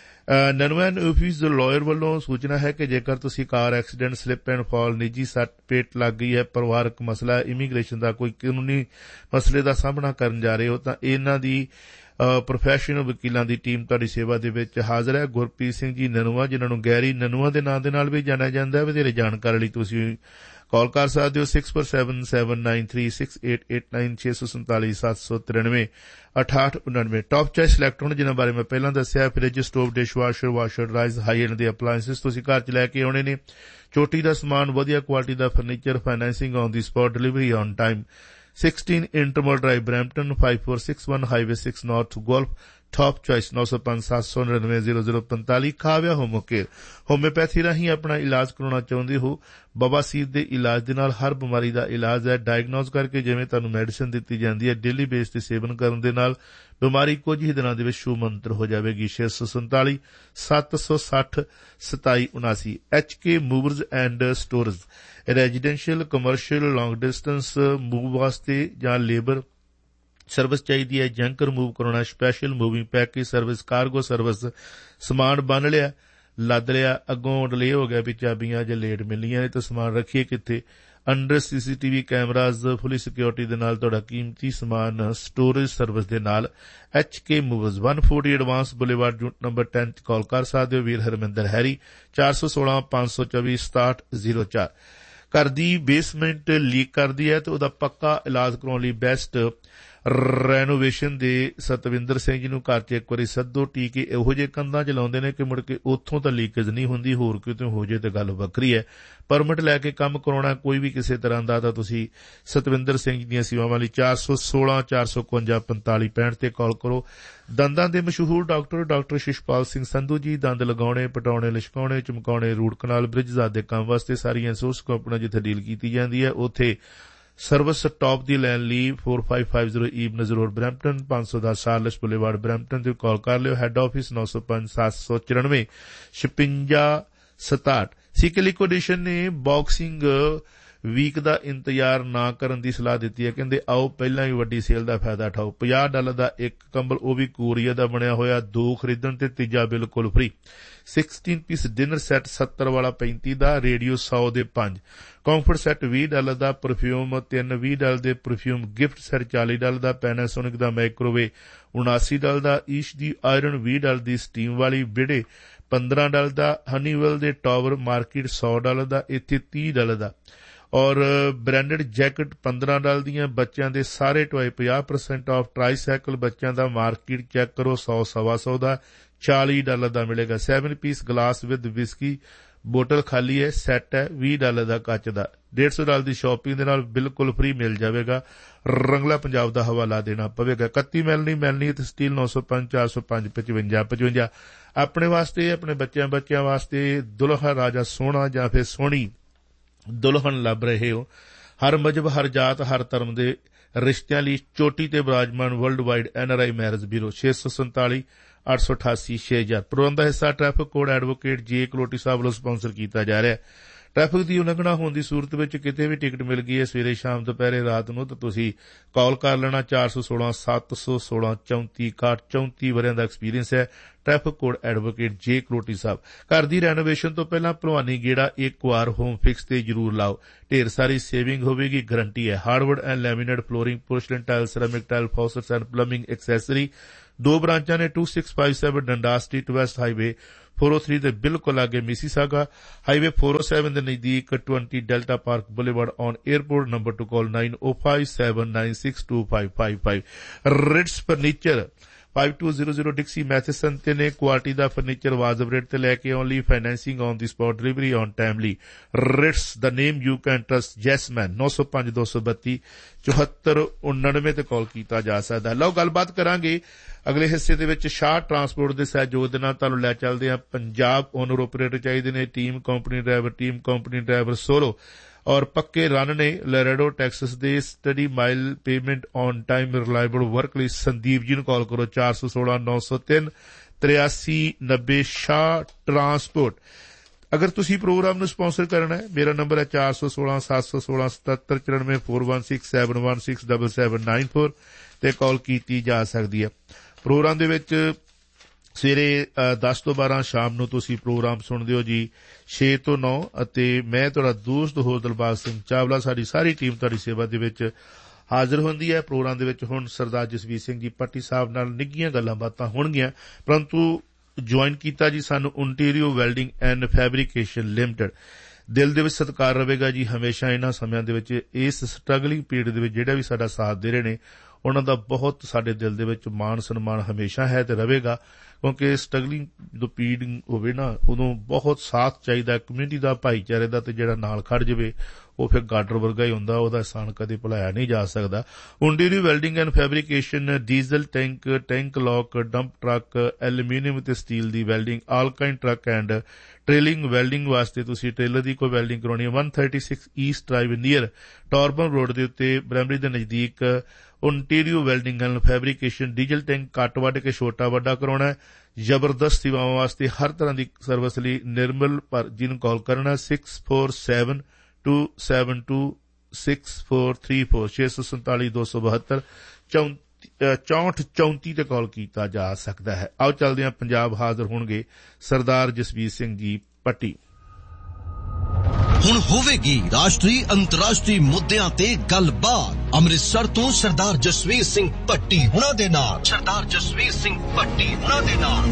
ਨਨਵੈਨ ਆਫਿਸ ਲਾਇਰ ਵੱਲੋਂ ਸੂਚਨਾ ਹੈ ਕਿ ਜੇਕਰ ਤੁਸੀਂ car accident slip and fall ਨਿੱਜੀ ਸੱਟ ਪੇਟ ਲੱਗ ਗਈ ਹੈ, ਪਰਿਵਾਰਕ ਮਸਲਾ, ਇਮੀਗ੍ਰੇਸ਼ਨ ਦਾ ਕੋਈ ਕਾਨੂੰਨੀ ਮਸਲੇ ਦਾ ਸਾਹਮਣਾ ਕਰਨ ਜਾ ਰਹੇ ਹੋ ਤਾਂ ਇਹਨਾਂ ਦੀ ਪ੍ਰੋਫੈਸ਼ਨਲ ਵਕੀਲਾਂ ਦੀ ਟੀਮ ਤੁਹਾਡੀ ਸੇਵਾ ਦੇ ਵਿੱਚ ਹਾਜ਼ਰ ਹੈ। ਗੁਰਪ੍ਰੀਤ ਸਿੰਘ ਜੀ ਨਨੂਆ, ਜਿਨ੍ਹਾਂ ਨੂੰ ਗੈਰੀ ਨਨੂਆ ਦੇ ਨਾਂ ਦੇ ਨਾਲ ਵੀ ਜਾਣਿਆ ਜਾਂਦਾ ਹੈ, ਵਧੇਰੇ ਜਾਣਕਾਰੀ ਲਈ ਤੁਸੀਂ ਕਾਲ ਕਰ ਸਕਦੇ ਹੋ six four seven seven nine three six eight eight nine ਛੇ ਸੌ ਸੰਤਾਲੀ ਸੱਤ ਸੌ ਤਿਰਾਨਵੇਂ ਅਠਾਹਠ ਉਨਾਨਵੇਂ। ਟੌਪ ਚੋਇਸ ਇਲੈਕਟ੍ਰੋਨ, ਜਿਨ੍ਹਾਂ ਬਾਰੇ ਮੈਂ ਪਹਿਲਾਂ ਦੱਸਿਆ, fridge, stove, dish washer, washer ਡਰਾਈਜ਼, high end ਦੇ ਅਪਲਾਇੰਸਿਸ ਤੁਸੀਂ ਘਰ ਚ ਲੈ ਕੇ ਆਉਣੇ ਨੇ। ਚੋਟੀ ਦਾ ਸਮਾਨ, ਵਧੀਆ quality the furniture, financing on the spot, delivery on time. sixteen ਇੰਟਰਮਲ drive Brampton five four six one highway six north golf. Top choice ਨੌ ਸੌ ਪੰਜ ਸੱਤ ਸੌ ਨੜਿਨਵੇਂ ਜ਼ੀਰੋ ਜ਼ੀਰੋ ਪੰਤਾਲੀ। ਖਾਵਿਆ ਹੋਮੋ ਕੇਅਰ, ਹੋਮਿਓਪੈਥੀ ਰਾਹੀਂ ਆਪਣਾ ਇਲਾਜ ਕਰਾਉਣਾ ਚਾਹੁੰਦੇ ਹੋ? ਬਵਾਸੀਰ ਦੇ ਇਲਾਜ ਦੇ ਨਾਲ ਹਰ ਬਿਮਾਰੀ ਦਾ ਇਲਾਜ ਹੈ। ਡਾਇਗਨੋਜ਼ ਕਰਕੇ ਜਿਵੇਂ ਤੁਹਾਨੂੰ ਮੈਡੀਸਿਨ ਦਿੱਤੀ ਜਾਂਦੀ ਹੈ, ਡੇਲੀ ਬੇਸ ਤੇ ਸੇਵਨ ਕਰਨ ਦੇ ਨਾਲ ਬਿਮਾਰੀ ਕੁਝ ਹੀ ਦਿਨਾਂ ਦੇ ਵਿੱਚ ਸ਼ੂ ਮੰਤਰ ਹੋ ਜਾਵੇਗੀ। ਛੇ ਸੌ ਸੰਤਾਲੀ ਸੱਤ ਸੌ ਸੱਠ ਸਤਾਈ ਉਨਾਸੀ। H K ਮੂਵਰਜ਼ and stores, residential, commercial, long distance move ਵਾਸਤੇ ਜਾਂ ਲੇਬਰ ਸਰਵਿਸ ਚਾਹੀਦੀ ਹੈ, ਜੰਕ ਰਿਮੂਵ ਕਰਾਉਣਾ, special moving package service, cargo service, ਸਮਾਨ ਬੰਨ ਲਿਆ, ਲੱਦ ਲਿਆ, ਅੱਗੋਂ ਡਿਲੇ ਹੋ ਗਿਆ ਵੀ ਚਾਬੀਆਂ ਜੇ ਲੇਟ ਮਿਲੀਆਂ ਨੇ ਤਾਂ ਸਮਾਨ ਰੱਖੀਏ ਕਿੱਥੇ। ਅੰਡਰ ਸੀਸੀਟੀਵੀ ਕੈਮਰਾਜ਼, ਫੁੱਲੀ ਸਿਕਿਉਰਿਟੀ ਦੇ ਨਾਲ ਤੁਹਾਡਾ ਕੀਮਤੀ ਸਮਾਨ ਸਟੋਰੇਜ ਸਰਵਿਸ ਦੇ ਨਾਲ H K ਮੂਵਰਜ਼ one forty advance boulevard jute number ten ਚ ਕਾਲ ਕਰ ਸਕਦੇ ਹੋ। ਵੀਰ ਹਰਮਿੰਦਰ ਹੈਰੀ ਚਾਰ ਸੌ ਸੋਲਾਂ ਪੰਜ ਸੌ ਚੌਵੀ ਸਤਾਹਠ ਜ਼ੀਰੋ ਚਾਰ। ਘਰ ਦੀ ਬੇਸਮੈਂਟ ਲੀਕ ਕਰਦੀ ਹੈ ਤੇ ਉਹਦਾ ਪੱਕਾ ਇਲਾਜ ਕਰਾਉਣ ਲਈ ਬੈਸਟ ਰੈਨੋਵੇਸ਼ਨ ਦੇ ਸਤਵਿੰਦਰ ਸਿੰਘ ਜੀ ਨੂੰ ਘਰ ਚ ਇੱਕ ਵਾਰੀ ਸੱਦੋ। ਟੀਕੇ ਇਹੋ ਜਿਹੇ ਕੰਧਾਂ ਚ ਲਾਉਂਦੇ ਨੇ ਕਿ ਮੁੜ ਕੇ ਉੱਥੋਂ ਤਾਂ ਲੀਕੇਜ ਨਹੀਂ ਹੁੰਦੀ, ਹੋਰ ਕਿਤੇ ਹੋ ਜੇ ਤੇ ਗੱਲ ਵੱਖਰੀ ਹੈ। ਪਰਮਿਟ ਲੈ ਕੇ ਕੰਮ ਕਰਾਉਣਾ ਕੋਈ ਵੀ ਕਿਸੇ ਤਰ੍ਹਾਂ ਦਾ ਤਾਂ ਤੁਸੀਂ ਸਤਵਿੰਦਰ ਸਿੰਘ ਦੀਆਂ ਸੇਵਾਵਾਂ ਲਈ ਚਾਰ ਸੌ ਸੋਲਾਂ ਚਾਰ ਸੌ ਇਕਵੰਜਾ ਪੰਤਾਲੀ ਪੈਂਹਠ ਤੇ ਕਾਲ ਕਰੋ। ਦੰਦਾਂ ਦੇ ਮਸ਼ਹੂਰ ਡਾਕਟਰ ਡਾਕਟਰ ਸ਼ਿਸ਼ਪਾਲ ਸਿੰਘ ਸੰਧੂ ਜੀ, ਦੰਦ ਲਗਾਉਣੇ, ਪਟਾਉਣੇ, ਲਿਸ਼ਕਾਉਣੇ, ਚਮਕਾਉਣੇ, ਰੂਟ ਕਨਾਲ, ਬ੍ਰਿਜ ਆਦਿ ਦੇ ਕੰਮ ਵਾਸਤੇ ਸਾਰੀਆਂ ਸੋਰਸ ਕੰਪਨੀਆਂ ਜਿੱਥੇ ਡੀਲ ਕੀਤੀ ਜਾਂਦੀ ਹੈ ਉੱਥੇ ਸਰਵਿਸ ਟਾਪ ਦੀ ਲੈਣ ਲਈ four five five zero ਈਬਨਜ਼ road Brampton ਪੰਜ ਸੌ ਦਸ ਸਾਰਲਸ ਬੁਲੇਵਾਰਡ ਬਰੈਂਪਟਨ ਤੇ ਕਾਲ ਕਰ ਲਿਓ। ਹੈੱਡ ਆਫਿਸ ਨੌ ਸੌ ਪੰਜ ਸੱਤ ਸੌ ਚੁਰਾਨਵੇਂ ਛਪੰਜਾ ਸਤਾਹਠ। ਸੀਕੇ ਲਿਕੁਇਡੇਸ਼ਨ ਨੇ ਬਾਕਸਿੰਗ ਵੀਕ ਦਾ ਇੰਤਜ਼ਾਰ ਨਾ ਕਰਨ ਦੀ ਸਲਾਹ ਦਿੱਤੀ ਹੈ। ਕਹਿੰਦੇ ਆਓ ਪਹਿਲਾਂ ਹੀ ਵੱਡੀ ਸੇਲ ਦਾ ਫਾਇਦਾ ਉਠਾਓ। ਪੰਜਾਹ ਡਾਲਰ ਦਾ ਇੱਕ ਕੰਬਲ, ਉਹ ਵੀ ਕੋਰੀਆ ਦਾ ਬਣਿਆ ਹੋਇਆ, ਦੋ ਖਰੀਦਣ ਤੇ ਤੀਜਾ ਬਿਲਕੁਲ free. sixteen piece dinner set ਸੱਤਰ ਵਾਲਾ ਪੈਂਤੀ ਦਾ, ਰੇਡੀਓ ਸੌ ਦੇ ਪੰਜ। ਕੰਫਰਟ ਸੈੱਟ ਵੀਹ ਡਾਲਰ ਦਾ, ਪਰਫਿਊਮ ਤਿੰਨ ਵੀਹ ਡਾਲਰ ਦੇ ਪਰਫਿਊਮ ਗਿਫਟ ਸੈੱਟ ਚਾਲੀ ਡਾਲਰ ਦਾ, ਪੈਨਾਸੋਨਿਕ ਦਾ ਮਾਈਕ੍ਰੋਵੇਵ ਉਨਾਸੀ ਡਾਲਰ ਦਾ, ਈਸ਼ ਦੀ ਆਇਰਨ ਵੀਹ ਡਾਲਰ ਦੀ ਸਟੀਮ ਵਾਲੀ, ਵਿੜੇ ਪੰਦਰਾਂ ਡਾਲਰ ਦਾ, ਹਨੀਵੈਲ ਦੇ ਟਾਵਰ ਮਾਰਕੀਟ ਸੌ ਡਾਲਰ ਦਾ, ਇੱਥੇ ਤੀਹ ਡਾਲਰ ਦਾ ਔਰ ਬ੍ਰਾਂਡਡ ਜੈਕਟ ਪੰਦਰਾਂ ਡਾਲਰ ਦੀਆਂ। ਬੱਚਿਆਂ ਦੇ ਸਾਰੇ ਟੋਏ ਪੰਜਾਹ ਪਰਸੈਂਟ ਆਫ। ਟਰਾਈਸਾਈਕਲ ਬੱਚਿਆਂ ਦਾ ਮਾਰਕੀਟ ਚੈੱਕ ਕਰੋ ਸੌ ਸਵਾ ਸੌ ਦਾ ਚਾਲੀ ਡਾਲਰ ਦਾ ਮਿਲੇਗਾ। Seven piece glass with whisky bottle ਖਾਲੀ ਹੈ, ਸੈੱਟ ਹੈ ਵੀਹ ਡਾਲਰ ਦਾ ਕੱਚ ਦਾ। ਡੇਢ ਸੌ ਡਾਲਰ ਦੀ ਸ਼ਾਪਿੰਗ ਦੇ ਨਾਲ ਬਿਲਕੁਲ ਫ੍ਰੀ ਮਿਲ ਜਾਵੇਗਾ। ਰੰਗਲਾ ਪੰਜਾਬ ਦਾ ਹਵਾਲਾ ਦੇਣਾ ਪਵੇਗਾ। ਇਕੱਤੀ ਮਿਲਣੀ ਮਿਲਣੀ ਤੇ ਸਟੀਲ ਨੌ ਸੌ ਪੰਜ ਚਾਰ ਸੌ ਪੰਜ ਪਚਵੰਜਾ ਪਚਵੰਜਾ। ਆਪਣੇ ਵਾਸਤੇ ਆਪਣੇ ਬੱਚਿਆਂ ਬੱਚਿਆਂ ਵਾਸਤੇ ਦੁਲਹਾ ਰਾਜਾ ਸੋਹਣਾ ਜਾਂ ਫਿਰ ਸੋਹਣੀ ਦੁਲਹਨ ਲੱਭ ਰਹੇ ਹੋ। ਹਰ ਮਜ਼ਹਬ, ਹਰ ਜਾਤ, ਹਰ ਧਰਮ ਦੇ ਰਿਸ਼ਤਿਆਂ ਲਈ ਚੋਟੀ ਤੇ ਬਰਾਜਮਾਨ world wide N R I marriage bureau ਛੇ ਸੌ ਸੰਤਾਲੀ ਅੱਠ ਸੌ ਅਠਾਸੀ ਛੇ ਹਜ਼ਾਰ। ਪ੍ਰੋਗਰਾਮ ਦਾ ਹਿੱਸਾ ਟ੍ਰੈਫਿਕ ਕੋਡ ਐਡਵੋਕੇਟ ਜੇ ਕਲੋਟੀ ਸਾਹਿਬ ਵੱਲੋਂ ਸਪਾਂਸਰ ਕੀਤਾ ਜਾ ਰਿਹਾ ਹੈ। ਟ੍ਰੈਫਿਕ ਦੀ ਉਲੰਘਣਾ ਹੋਣ ਦੀ ਸੂਰਤ ਵਿੱਚ ਕਿਤੇ ਵੀ ਟਿਕਟ ਮਿਲ ਗਈ ਹੈ ਸਵੇਰੇ ਸ਼ਾਮ ਦੁਪਹਿਰੇ ਰਾਤ ਨੂੰ ਤਾਂ ਤੁਸੀਂ ਕਾਲ ਕਰ ਲੈਣਾ ਚਾਰ ਸੌ ਸੋਲਾਂ ਸੱਤ ਸੌ ਸੋਲਾਂ ਚੌਂਤੀ ਇਕਾਹਠ। ਚੌਂਤੀ ਵਰਿਆਂ ਦਾ ਐਕਸਪੀਰੀਅੰਸ ਹੈ। ਟ੍ਰੈਫਿਕ ਕੋਡ ਐਡਵੋਕੇਟ ਜੇ ਕਲੋਟੀ ਸਾਹਿਬ। ਘਰ ਦੀ ਰੈਨੋਵੇਸ਼ਨ ਤੋਂ ਪਹਿਲਾਂ ਭਲਵਾਨੀ ਗੇੜਾ ਇੱਕ ਵਾਰ ਹੋਮ ਫਿਕਸ ਤੇ ਜ਼ਰੂਰ ਲਾਓ। ਢੇਰ ਸਾਰੀ ਸੇਵਿੰਗ ਹੋਵੇਗੀ, ਗਰੰਟੀ ਹੈ। Hardwood and laminate flooring, ਪੋਰਸਲਨ tile, ceramic tile, ਫੌਸਟਸ and plumbing accessory. ਦੋ ਬ੍ਰਾਂਚਾਂ ਨੇ two six five seven ਡੰਡਾ street West highway four oh three ਦੇ ਬਿਲਕੁਲ ਲਾਗੇ Mississauga highway four oh seven ਦੇ ਨਜ਼ਦੀਕ twenty delta park boulevard on airport. Number two call nine oh five seven nine six two five five five। Ritz furniture five two zero zero Dixie Matheson ਤੇ ਨੇ ਕੁਆਲਿਟੀ ਦਾ ਫਰਨੀਚਰ ਵਾਜਬ ਰੇਟ ਤੇ ਲੈ ਕੇ only financing on the spot delivery on timely Ritz the name you can trust ਜੈਸਮੈਨ nine oh five two two two ਚੌਹੱਤਰ ਉਣਾਨਵੇਂ ਤੇ ਕਾਲ ਕੀਤਾ ਜਾ ਸਕਦਾ। ਲਓ ਗੱਲਬਾਤ ਕਰਾਂਗੇ ਅਗਲੇ ਹਿੱਸੇ ਦੇ ਵਿੱਚ ਸ਼ਾਹ ਟਰਾਂਸਪੋਰਟ ਦੇ ਸਹਿਯੋਗ ਦੇ ਨਾਲ ਤੁਹਾਨੂੰ ਲੈ ਚੱਲਦੇ ਆ। ਪੰਜਾਬ ਓਨਰ ਆਪਰੇਟਰ ਚਾਹੀਦੇ ਨੇ, team company driver, team company driver solo ਔਰ ਪੱਕੇ ਰਨ ਨੇ ਲੈਰੇਡੋ ਟੈਕਸਸ ਦੇ। Study mile payment on time reliable work ਲਈ ਸੰਦੀਪ ਜੀ ਨੂੰ ਕਾਲ ਕਰੋ ਚਾਰ ਸੌ ਸੋਲਾਂ ਨੌ ਸੌ ਤਿੰਨ ਤਰਿਆਸੀ ਨੱਬੇ ਸ਼ਾਹ ਟਰਾਂਸਪੋਰਟ। ਅਗਰ ਤੁਸੀਂ ਪ੍ਰੋਗਰਾਮ ਨੂੰ ਸਪਾਂਸਰ ਕਰਨਾ ਹੈ ਮੇਰਾ ਨੰਬਰ ਹੈ ਚਾਰ ਸੌ ਸੋਲਾਂ ਸੱਤ ਸੌ ਸੋਲਾਂ ਸਤੱਤਰ ਚੁਰਾਨਵੇਂ four one six seven one six seven seven nine four ਤੇ ਕਾਲ ਕੀਤੀ ਜਾ ਸਕਦੀ ਹੈ। ਪ੍ਰੋਗਰਾਮ ਦੇ ਵਿੱਚ ਸਵੇਰੇ ਦਸ ਤੋਂ ਬਾਰਾਂ ਸ਼ਾਮ ਨੂੰ ਤੁਸੀਂ ਪ੍ਰੋਗਰਾਮ ਸੁਣਦੇ ਹੋ ਜੀ ਛੇ ਤੋਂ ਨੌ ਅਤੇ ਮੈਂ ਤੁਹਾਡਾ ਦੋਸਤ ਹੋ ਦਿਲਬਾਗ ਸਿੰਘ ਚਾਵਲਾ। ਸਾਡੀ ਸਾਰੀ ਟੀਮ ਤੁਹਾਡੀ ਸੇਵਾ ਦੇ ਵਿੱਚ ਹਾਜ਼ਰ ਹੁੰਦੀ ਹੈ। ਪ੍ਰੋਗਰਾਮ ਦੇ ਵਿੱਚ ਹੁਣ ਸਰਦਾਰ ਜਸਵੀਰ ਸਿੰਘ ਜੀ ਪੱਟੀ ਸਾਹਿਬ ਨਾਲ ਨਿੱਘੀਆਂ ਗੱਲਾਂ ਬਾਤਾਂ ਹੋਣਗੀਆਂ, ਪਰੰਤੂ ਜੁਆਇਨ ਕੀਤਾ ਜੀ ਸਾਨੂੰ Ontario welding and fabrication limited. ਦਿਲ ਦੇ ਵਿੱਚ ਸਤਿਕਾਰ ਰਹੇਗਾ ਜੀ ਹਮੇਸ਼ਾ ਇਹਨਾਂ ਸਮਿਆਂ ਦੇ ਵਿੱਚ, ਇਸ ਸਟਰਗਲਿੰਗ ਪੀਰੀਅਡ ਦੇ ਵਿੱਚ ਜਿਹੜਾ ਵੀ ਸਾਡਾ ਸਾਥ ਦੇ ਰਹੇ ਨੇ ਉਹਨਾਂ ਦਾ ਬਹੁਤ ਸਾਡੇ ਦਿਲ ਦੇ ਵਿੱਚ ਮਾਣ ਸਨਮਾਨ ਹਮੇਸ਼ਾ ਹੈ ਤੇ ਰਹੇਗਾ, ਕਿਉਂਕਿ ਸਟਰਗਲਿੰਗ ਜਦੋਂ ਪੀਰੀਅਡ ਹੋਵੇ ਨਾ ਉਦੋਂ ਬਹੁਤ ਸਾਥ ਚਾਹੀਦਾ ਕਮਿਊਨਿਟੀ ਦਾ, ਭਾਈਚਾਰੇ ਦਾ, ਤੇ ਜਿਹੜਾ ਨਾਲ ਖੜ ਜਾਵੇ ਉਹ ਫਿਰ ਗਾਡਰ ਵਰਗਾ ਹੀ ਹੁੰਦਾ, ਉਹਦਾ ਅਹਿਸਾਨ ਕਦੇ ਭੁਲਾਇਆ ਨਹੀਂ ਜਾ ਸਕਦਾ। Ontario welding and fabrication diesel tank, tank lock, dump truck, aluminium ਤੇ steel the welding, all kind truck and ਟ੍ਰੇਲਿੰਗ welding ਵਾਸਤੇ ਤੁਸੀਂ ਟ੍ਰੇਲਰ ਦੀ ਕੋਈ ਵੈਲਡਿੰਗ ਕਰਾਉਣੀ ਹੈ one thirty-six East drive near ਟੌਰਬਨ road ਦੇ ਉੱਤੇ ਬਰੈਮਰੀ ਦੇ ਨਜ਼ਦੀਕ Ontario welding and fabrication. Diesel tank ਕੱਟ ਵੱਢ ਕੇ ਛੋਟਾ ਵੱਡਾ ਕਰਾਉਣਾ ਹੈ, ਜ਼ਬਰਦਸਤ ਸੇਵਾਵਾਂ ਵਾਸਤੇ ਹਰ ਤਰ੍ਹਾਂ ਦੀ ਸਰਵਿਸ ਲਈ ਨਿਰਮਲ ਪਰ ਜਿਹਨੂੰ ਕਾਲ ਕਰਨਾ six four seven two seven two six four three four ਛੇ ਸੌ ਸੰਤਾਲੀ ਦੋ ਸੌ ਬਹੱਤਰ ਚੌਂਹਠ ਚੌਂਤੀ ਤੇ ਕਾਲ ਕੀਤਾ ਜਾ ਸਕਦਾ ਹੈ। ਆਓ ਚੱਲਦੇ ਹਾਂ ਪੰਜਾਬ। ਹਾਜ਼ਰ ਹੋਣਗੇ ਸਰਦਾਰ ਜਸਵੀਰ ਸਿੰਘ ਜੀ ਪੱਟੀ। ਹੁਣ ਹੋਵੇਗੀ ਰਾਸ਼ਟਰੀ ਅੰਤਰਰਾਸ਼ਟਰੀ ਮੁੱਦਿਆਂ ਤੇ ਗੱਲਬਾਤ ਅੰਮ੍ਰਿਤਸਰ ਤੋਂ ਸਰਦਾਰ ਜਸਵੀਰ ਸਿੰਘ ਪੱਟੀ ਹੁਣਾਂ ਦੇ ਨਾਲ। ਸਰਦਾਰ ਜਸਵੀਰ ਸਿੰਘ ਪੱਟੀ ਹੁਣਾਂ ਦੇ ਨਾਲ।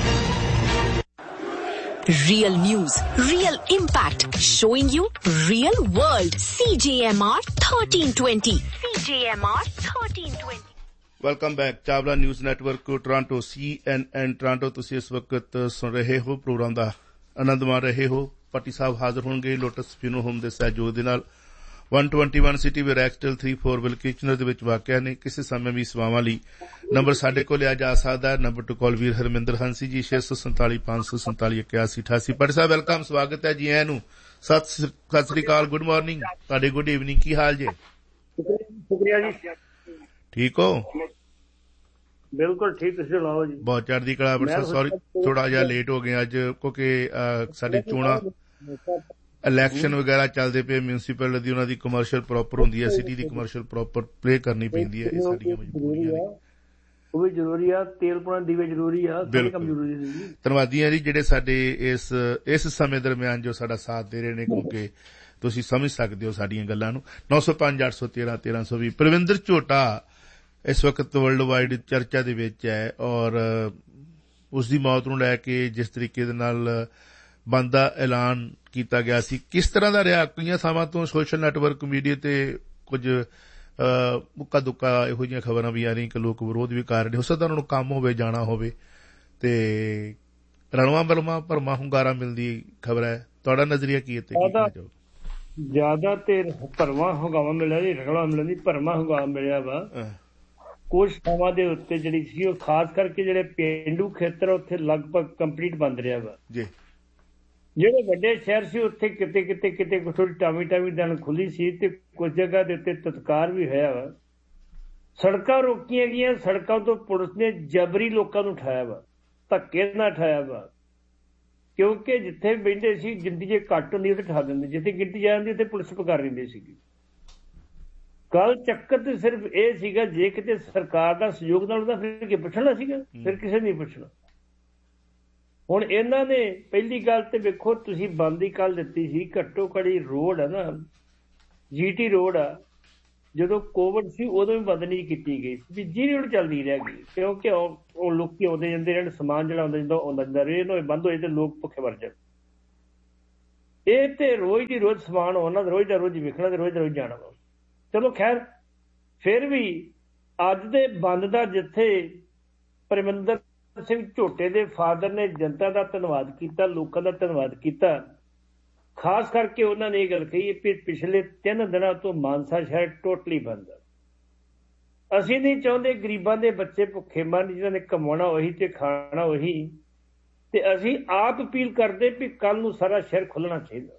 Real news, real impact, showing you real world. C J M R thirteen twenty. C J M R thirteen twenty. Welcome back. Chawla news network Toronto C N N Toronto ਤੁਸੀਂ ਇਸ ਵਕਤ ਸੁਣ ਰਹੇ ਹੋ, ਪ੍ਰੋਗਰਾਮ ਦਾ ਆਨੰਦ ਮਾਣ ਰਹੇ ਹੋ। ਪੱਟੀ ਸਾਹਿਬ ਹਾਜ਼ਰ ਹੋਣਗੇ ਲੋਟਸ ਫਿਊਨਰ ਹੋਮ ਦੇ ਸਹਿਯੋਗ ਦੇ ਨਾਲ। one twenty-one city way ਰੈਕਸਟਲ three four will Kitchener ਦੇ ਵਿੱਚ ਵਾਕਿਆ ਨੇ। ਕਿਸੇ ਸਮੇਂ ਵੀ ਸੇਵਾਵਾਂ ਲਈ ਨੰਬਰ ਸਾਡੇ ਕੋਲ ਲਿਆ ਜਾ ਸਕਦਾ ਹੈ। ਨੰਬਰ ਟੂ ਕਾਲ ਵੀਰ ਹਰਮਿੰਦਰ ਹੰਸੀ ਜੀ ਛੇ ਸੌ ਸੰਤਾਲੀ ਪੰਜ ਸੌ ਸੰਤਾਲੀ ਇਕਿਆਸੀ ਅਠਾਸੀ। ਪੱਟੀ ਸਾਹਿਬ ਵੈਲਕਮ, ਸਵਾਗਤ ਹੈ ਜੀ ਆਇਆਂ ਨੂੰ। ਸਤਿ ਸਤਿ ਸ੍ਰੀ ਅਕਾਲ, ਗੁੱਡ ਮਾਰਨਿੰਗ ਤੁਹਾਡੇ, ਗੁੱਡ ਈਵਨਿੰਗ, ਕੀ ਹਾਲ ਜੇ? ਸ਼ੁਕਰੀਆ ਜੀ, ਠੀਕ ਹੋ? ਬਿਲਕੁਲ ਠੀਕ, ਤੁਸੀਂ ਸੁਣਾਓ ਜੀ? ਬਹੁਤ ਚੜ੍ਹਦੀ ਕਲਾ। ਬਟ ਸੌਰੀ ਥੋੜਾ ਜਿਹਾ ਲੇਟ ਹੋ ਗਏ ਅੱਜ, ਕਿਉਂਕਿ ਸਾਡੇ ਚੋਣਾਂ ਇਲੈਕਸ਼ਨ ਵਗੈਰਾ ਚੱਲਦੇ ਪਏ ਮਿਊਨਿਸਪਲ ਦੀ, ਉਹਨਾਂ ਦੀ ਕਮਰਸ਼ੀਅਲ ਪ੍ਰੋਪਰ ਹੁੰਦੀ ਹੈ, ਸਿਟੀ ਦੀ ਕਮਰਸ਼ੀਅਲ ਪ੍ਰੋਪਰ ਪਲੇ ਕਰਨੀ ਪੈਂਦੀ ਹੈ। ਇਹ ਸਾਡੀਆਂ ਮਜਬੂਰੀਆਂ ਨੇ, ਉਹ ਵੀ ਜ਼ਰੂਰੀ ਆ, ਤੇਲ ਪਾਉਣਾ ਦੀਵੇ ਜ਼ਰੂਰੀ ਆ, ਸਾਰੇ ਕੰਮ ਜ਼ਰੂਰੀ ਨੇ। ਧੰਨਵਾਦੀ ਆ ਜੀ ਜਿਹੜੇ ਸਾਡੇ ਇਸ ਇਸ ਸਮੇਂ ਦਰਮਿਆਨ ਜੋ ਸਾਡਾ ਸਾਥ ਦੇ ਰਹੇ ਨੇ, ਕਿਉਂਕਿ ਤੁਸੀਂ ਸਮਝ ਸਕਦੇ ਹੋ ਸਾਡੀਆਂ ਗੱਲਾਂ ਨੂੰ। ਨੌ ਸੌ ਪੰਜ ਅੱਠ ਸੌ ਤੇਰਾਂ ਤੇਰਾਂ ਸੌ ਵੀਹ। ਪ੍ਰਵਿੰਦਰ ਝੋਟਾ ਇਸ ਵਕਤ ਵਰਲਡ ਵਾਈਡ ਚਰਚਾ ਦੇ ਵਿੱਚ ਹੈ ਔਰ ਉਸ ਦੀ ਮੌਤ ਨੂੰ ਲੈ ਕੇ ਜਿਸ ਤਰੀਕੇ ਦੇ ਨਾਲ ਬੰਦ ਦਾ ਐਲਾਨ ਕੀਤਾ ਗਿਆ ਸੀ, ਕਿਸ ਤਰ੍ਹਾਂ ਦਾ ਰਿਹਾ? ਕਈਆਂ ਥਾਵਾਂ ਤੋਂ ਸੋਸ਼ਲ ਨੈਟਵਰਕ ਮੀਡੀਆ ਤੇ ਕੁਝ ਮੁੱਕਾ ਦੁੱਕਾ ਇਹੋ ਜਿਹੀਆਂ ਖਬਰਾਂ ਵੀ ਆ ਰਹੀਆਂ ਕਿ ਲੋਕ ਵਿਰੋਧ ਵੀ ਕਰ ਰਹੇ। ਹੋ ਸਕਦਾ ਉਹਨਾਂ ਨੂੰ ਕੰਮ ਹੋਵੇ, ਜਾਣਾ ਹੋਵੇ, ਤੇ ਰਣਵਾ ਬਲਮਾ ਭਰਮਾ ਹੁੰਗਾਰਾ ਮਿਲਦੀ ਖਬਰ ਹੈ। ਤੁਹਾਡਾ ਨਜ਼ਰੀਆ ਕੀ ਹੈ? ਜ਼ਿਆਦਾ ਤੇ ਭਰਮਾ ਹੁੰਗਾਵਾ ਮਿਲਿਆ ਜੀ, ਰਣਵਾ ਮਿਲਿਆ ਜੀ, ਭਰਮਾ ਹੁੰਗਾਵਾ ਮਿਲਿਆ ਵਾ। ਕੁਝ ਥਾਵਾਂ ਦੇ ਉੱਤੇ ਜਿਹੜੀ ਸੀ ਉਹ ਖਾਸ ਕਰਕੇ ਜਿਹੜੇ ਪੇਂਡੂ ਖੇਤਰ ਉੱਥੇ ਲਗਭਗ ਕੰਪਲੀਟ ਬੰਦ ਰਿਹਾ ਵਾ ਜੀ। ਜਿਹੜੇ ਵੱਡੇ ਸ਼ਹਿਰ ਸੀ ਉੱਥੇ ਕਿਤੇ ਕਿਤੇ ਕਿਤੇ ਥੋੜੀ ਟਾਵੀ ਟਾਵੀ ਦਿਨ ਖੁੱਲੀ ਸੀ ਤੇ ਕੁਝ ਜਗ੍ਹਾ ਦੇ ਉੱਤੇ ਤਤਕਾਰ ਵੀ ਹੋਇਆ ਵਾ। ਸੜਕਾਂ ਰੋਕੀਆਂ ਗਈਆਂ, ਸੜਕਾਂ ਤੋਂ ਪੁਲਿਸ ਨੇ ਜਬਰੀ ਲੋਕਾਂ ਨੂੰ ਉਠਾਇਆ ਵਾ, ਧੱਕੇ ਨਾਲ ਉਠਾਇਆ ਵਾ, ਕਿਉਂਕਿ ਜਿੱਥੇ ਬਹਿੰਦੇ ਸੀ ਗਿਣਤੀ ਜੇ ਘੱਟ ਹੁੰਦੀ ਉੱਥੇ ਉਠਾ ਦਿੰਦੇ, ਜਿੱਥੇ ਗਿਣਤੀ ਜਾਂਦੀ ਉੱਥੇ ਪੁਲਿਸ ਪਕੜ ਲੈਂਦੀ ਸੀਗੀ। ਗੱਲ ਚੱਕਰ ਤੇ ਸਿਰਫ ਇਹ ਸੀਗਾ ਜੇ ਕਿਤੇ ਸਰਕਾਰ ਦਾ ਸਹਿਯੋਗ ਨਾਲ ਉਹਦਾ ਫਿਰ ਕੀ ਪੁੱਛਣਾ ਸੀਗਾ, ਫਿਰ ਕਿਸੇ ਨੇ ਪੁੱਛਣਾ। ਹੁਣ ਇਹਨਾਂ ਨੇ ਪਹਿਲੀ ਗੱਲ ਤੇ ਵੇਖੋ, ਤੁਸੀਂ ਬੰਦ ਦੀ ਕੱਲ ਦਿੱਤੀ ਸੀ, ਘੱਟੋ ਘੜੀ ਰੋਡ ਆ ਨਾ, ਜੀਟੀ ਰੋਡ ਆ, ਜਦੋਂ ਕੋਵਿਡ ਸੀ ਉਦੋਂ ਵੀ ਬੰਦ ਨਹੀਂ ਕੀਤੀ ਗਈ ਵੀ ਜੀ ਰੋਡ ਚੱਲਦੀ ਰਹਿ ਗਈ, ਕਿਉਂਕਿ ਉਹ ਲੋਕੀ ਆਉਂਦੇ ਜਾਂਦੇ ਰਹਿਣ, ਸਮਾਨ ਜਿਹੜਾ ਆਉਂਦਾ ਜਾਂਦਾ ਆਉਂਦਾ ਜਾਂਦਾ ਰਹੇ, ਇਹਨਾਂ ਬੰਦ ਹੋਏ ਤੇ ਲੋਕ ਭੁੱਖੇ ਮਰ ਜਾਣ। ਇਹ ਤੇ ਰੋਜ਼ ਦੀ ਰੋਜ਼ ਸਮਾਨ ਆਉਣਾ, ਰੋਜ਼ ਦਾ ਰੋਜ਼ ਵੇਖਣਾ ਤੇ ਰੋਜ਼ ਦਾ ਰੋਜ਼ ਜਾਣਾ ਵਾ। ਚਲੋ ਖੈਰ, ਫਿਰ ਵੀ ਅੱਜ ਦੇ ਬੰਦ ਦਾ ਜਿੱਥੇ ਪਰਮਿੰਦਰ ਸਿੰਘ ਝੋਟੇ ਦੇ ਫਾਦਰ ਨੇ ਜਨਤਾ ਦਾ ਧੰਨਵਾਦ ਕੀਤਾ, ਲੋਕਾਂ ਦਾ ਧੰਨਵਾਦ ਕੀਤਾ। ਖਾਸ ਕਰਕੇ ਉਹਨਾਂ ਨੇ ਇਹ ਗੱਲ ਕਹੀ ਕਿ ਪਿਛਲੇ ਤਿੰਨ ਦਿਨਾਂ ਤੋਂ ਮਾਨਸਾ ਸ਼ਹਿਰ ਟੋਟਲੀ ਬੰਦ ਹੈ। ਅਸੀਂ ਨਹੀਂ ਚਾਹੁੰਦੇ ਗਰੀਬਾਂ ਦੇ ਬੱਚੇ ਭੁੱਖੇ ਮਰਨ, ਜਿਹਨਾਂ ਨੇ ਕਮਾਉਣਾ ਉਹੀ ਤੇ ਖਾਣਾ ਉਹੀ। ਤੇ ਅਸੀਂ ਆਪ ਅਪੀਲ ਕਰਦੇ ਵੀ ਕੱਲ ਨੂੰ ਸਾਰਾ ਸ਼ਹਿਰ ਖੁੱਲਣਾ ਚਾਹੀਦਾ।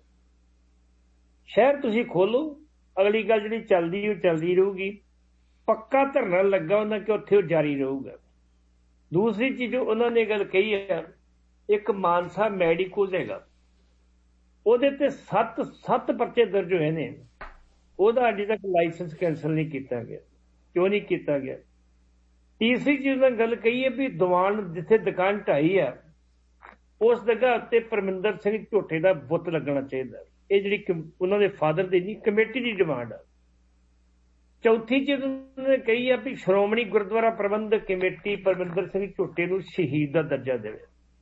ਸ਼ਹਿਰ ਤੁਸੀਂ ਖੋਲੋ, ਅਗਲੀ ਗੱਲ ਜਿਹੜੀ ਚੱਲਦੀ ਉਹ ਚੱਲਦੀ ਰਹੂਗੀ। ਪੱਕਾ ਧਰਨਾ ਲੱਗਾ ਉਹਨਾਂ ਕਿ ਉੱਥੇ ਉਹ ਜਾਰੀ ਰਹੂਗਾ। ਦੂਸਰੀ ਚੀਜ਼ ਉਹਨਾਂ ਨੇ ਗੱਲ ਕਹੀ ਹੈ, ਇੱਕ ਮਾਨਸਾ ਮੈਡੀਕੋਜ਼ ਹੈਗਾ, ਉਹਦੇ ਤੇ ਸੱਤ ਸੱਤ ਪਰਚੇ ਦਰਜ ਹੋਏ ਨੇ, ਉਹਦਾ ਅਜੇ ਤੱਕ ਲਾਇਸੈਂਸ ਕੈਂਸਲ ਨਹੀਂ ਕੀਤਾ ਗਿਆ। ਕਿਉਂ ਨਹੀਂ ਕੀਤਾ ਗਿਆ? ਤੀਸਰੀ ਚੀਜ਼ ਉਹਨਾਂ ਗੱਲ ਕਹੀ ਹੈ ਵੀ ਦੀਵਾਨ ਜਿੱਥੇ ਦੁਕਾਨ ਢਾਈ ਹੈ ਉਸ ਜਗ੍ਹਾ ਉੱਤੇ ਪਰਮਿੰਦਰ ਸਿੰਘ ਝੋਟੇ ਦਾ ਬੁੱਤ ਲੱਗਣਾ ਚਾਹੀਦਾ। ਇਹ ਜਿਹੜੀ ਉਹਨਾਂ ਦੇ ਫਾਦਰ ਦੀ ਨਹੀਂ, ਕਮੇਟੀ ਦੀ ਡਿਮਾਂਡ ਆ। ਚੌਥੀ ਚੀਜ਼ ਉਹਨਾਂ ਨੇ ਕਹੀ ਆ ਵੀ ਸ਼੍ਰੋਮਣੀ ਗੁਰਦੁਆਰਾ ਪ੍ਰਬੰਧਕ ਕਮੇਟੀ ਪਰਮਿੰਦਰ ਸਿੰਘ ਝੋਟੇ ਨੂੰ ਸ਼ਹੀਦ ਦਾ ਦਰਜਾ ਦੇਵੇ।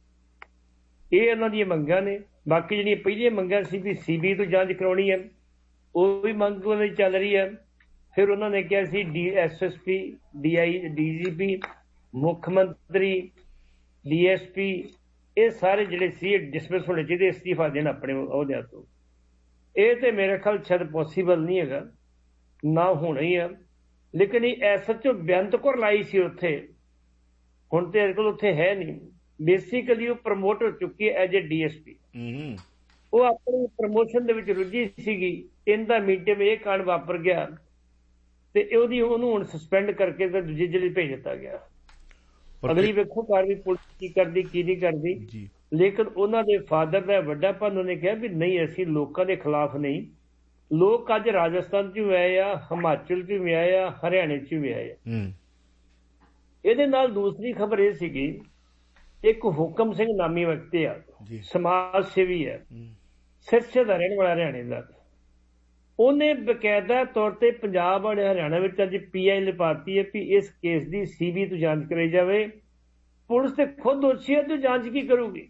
ਇਹ ਉਹਨਾਂ ਦੀਆਂ ਮੰਗਾਂ ਨੇ। ਬਾਕੀ ਜਿਹੜੀਆਂ ਪਹਿਲੀਆਂ ਮੰਗਾਂ ਸੀ ਵੀ ਸੀਬੀ ਤੋਂ ਜਾਂਚ ਕਰਾਉਣੀ ਹੈ, ਉਹ ਵੀ ਮੰਗ ਉਹਨਾਂ ਦੀ ਚੱਲ ਰਹੀ ਹੈ। ਫਿਰ ਉਹਨਾਂ ਨੇ ਕਿਹਾ C D S S P, D I D G ਪੀ, ਮੁੱਖ ਮੰਤਰੀ, ਡੀ ਐਸ ਪੀ, ਇਹ ਸਾਰੇ ਜਿਹੜੇ ਸੀ ਡਿਸਮਿਸ ਹੋਣੇ ਚਾਹੀਦੇ, ਅਸਤੀਫਾ ਦੇਣ ਆਪਣੇ ਅਹੁਦਿਆਂ ਤੋਂ। ਇਹ ਤੇ ਮੇਰੇ ਖਿਆਲ ਸ਼ਾਇਦ ਪੋਸੀਬਲ ਨਹੀਂ ਹੈਗਾ, ਨਾ ਹੋਣਾ ਹੀ ਆ। ਲੇਕਿਨ ਇਹ ਐਸ ਐਚ ਓ ਬੇਅੰਤ ਕੌਰ ਲਾਈ ਸੀ ਉੱਥੇ, ਹੁਣ ਤੇ ਅੱਜ ਕੱਲ ਉੱਥੇ ਹੈ ਨਹੀਂ। ਬੇਸਿਕਲੀ ਉਹ ਪ੍ਰਮੋਟ ਹੋ ਚੁੱਕੀ ਹੈ as A D S P. ਉਹ ਆਪਣੀ ਪ੍ਰਮੋਸ਼ਨ ਦੇ ਵਿੱਚ ਰੁੱਝੀ ਸੀਗੀ। ਇਹਦਾ ਮੀਟਿੰਗ ਵਿੱਚ ਇਹ ਕਾਂਡ ਵਾਪਰ ਗਿਆ ਤੇ ਉਹਦੀ ਉਹਨੂੰ ਹੁਣ ਸਸਪੈਂਡ ਕਰਕੇ ਤੇ ਦੂਜੀ ਜ਼ਿਲ੍ਹੇ ਭੇਜ ਦਿੱਤਾ ਗਿਆ। ਅਗਲੀ ਵੇਖੋ ਕਾਰਵਾਈ ਪੁਲਿਸ ਕੀ ਕਰਦੀ ਕੀ ਨਹੀਂ ਕਰਦੀ। ਲੇਕਿਨ ਉਹਨਾਂ ਦੇ ਫਾਦਰ ਦਾ ਵੱਡਾ ਭਨ ਉਹਨੇ ਕਿਹਾ ਵੀ ਨਹੀਂ, ਅਸੀਂ ਲੋਕਾਂ ਦੇ ਖਿਲਾਫ ਨਹੀਂ। ਲੋਕ ਅੱਜ ਰਾਜਸਥਾਨ ਚ ਵੀ ਆਏ ਆ, ਹਿਮਾਚਲ ਚ ਵੀ ਆਏ ਆ, ਹਰਿਆਣੇ ਚ ਵੀ ਆਏ ਆ। ਇਹਦੇ ਨਾਲ ਦੂਸਰੀ ਖਬਰ ਇਹ ਸੀਗੀ, ਇੱਕ ਹੁਕਮ ਸਿੰਘ ਨਾਮੀ ਵਿਅਕਤੀ ਆ, ਸਮਾਜ ਸੇਵੀ ਹੈ, ਸਿਰਸੇ ਦਾ ਰਹਿਣ ਵਾਲਾ ਹਰਿਆਣੇ ਦਾ। ਉਹਨੇ ਬਕਾਇਦਾ ਤੌਰ ਤੇ ਪੰਜਾਬ ਅਤੇ ਹਰਿਆਣਾ ਵਿੱਚ ਅੱਜ ਪੀ ਆਈ ਲਿਪਾਤੀ ਹੈ ਵੀ ਇਸ ਕੇਸ ਦੀ ਸੀਬੀ ਤੋਂ ਜਾਂਚ ਕਰਾਈ ਜਾਵੇ। ਪੁਲਿਸ ਤੇ ਖੁਦ ਦੋਸ਼ੀ ਹੈ ਤੇ ਜਾਂਚ ਕੀ ਕਰੂਗੀ?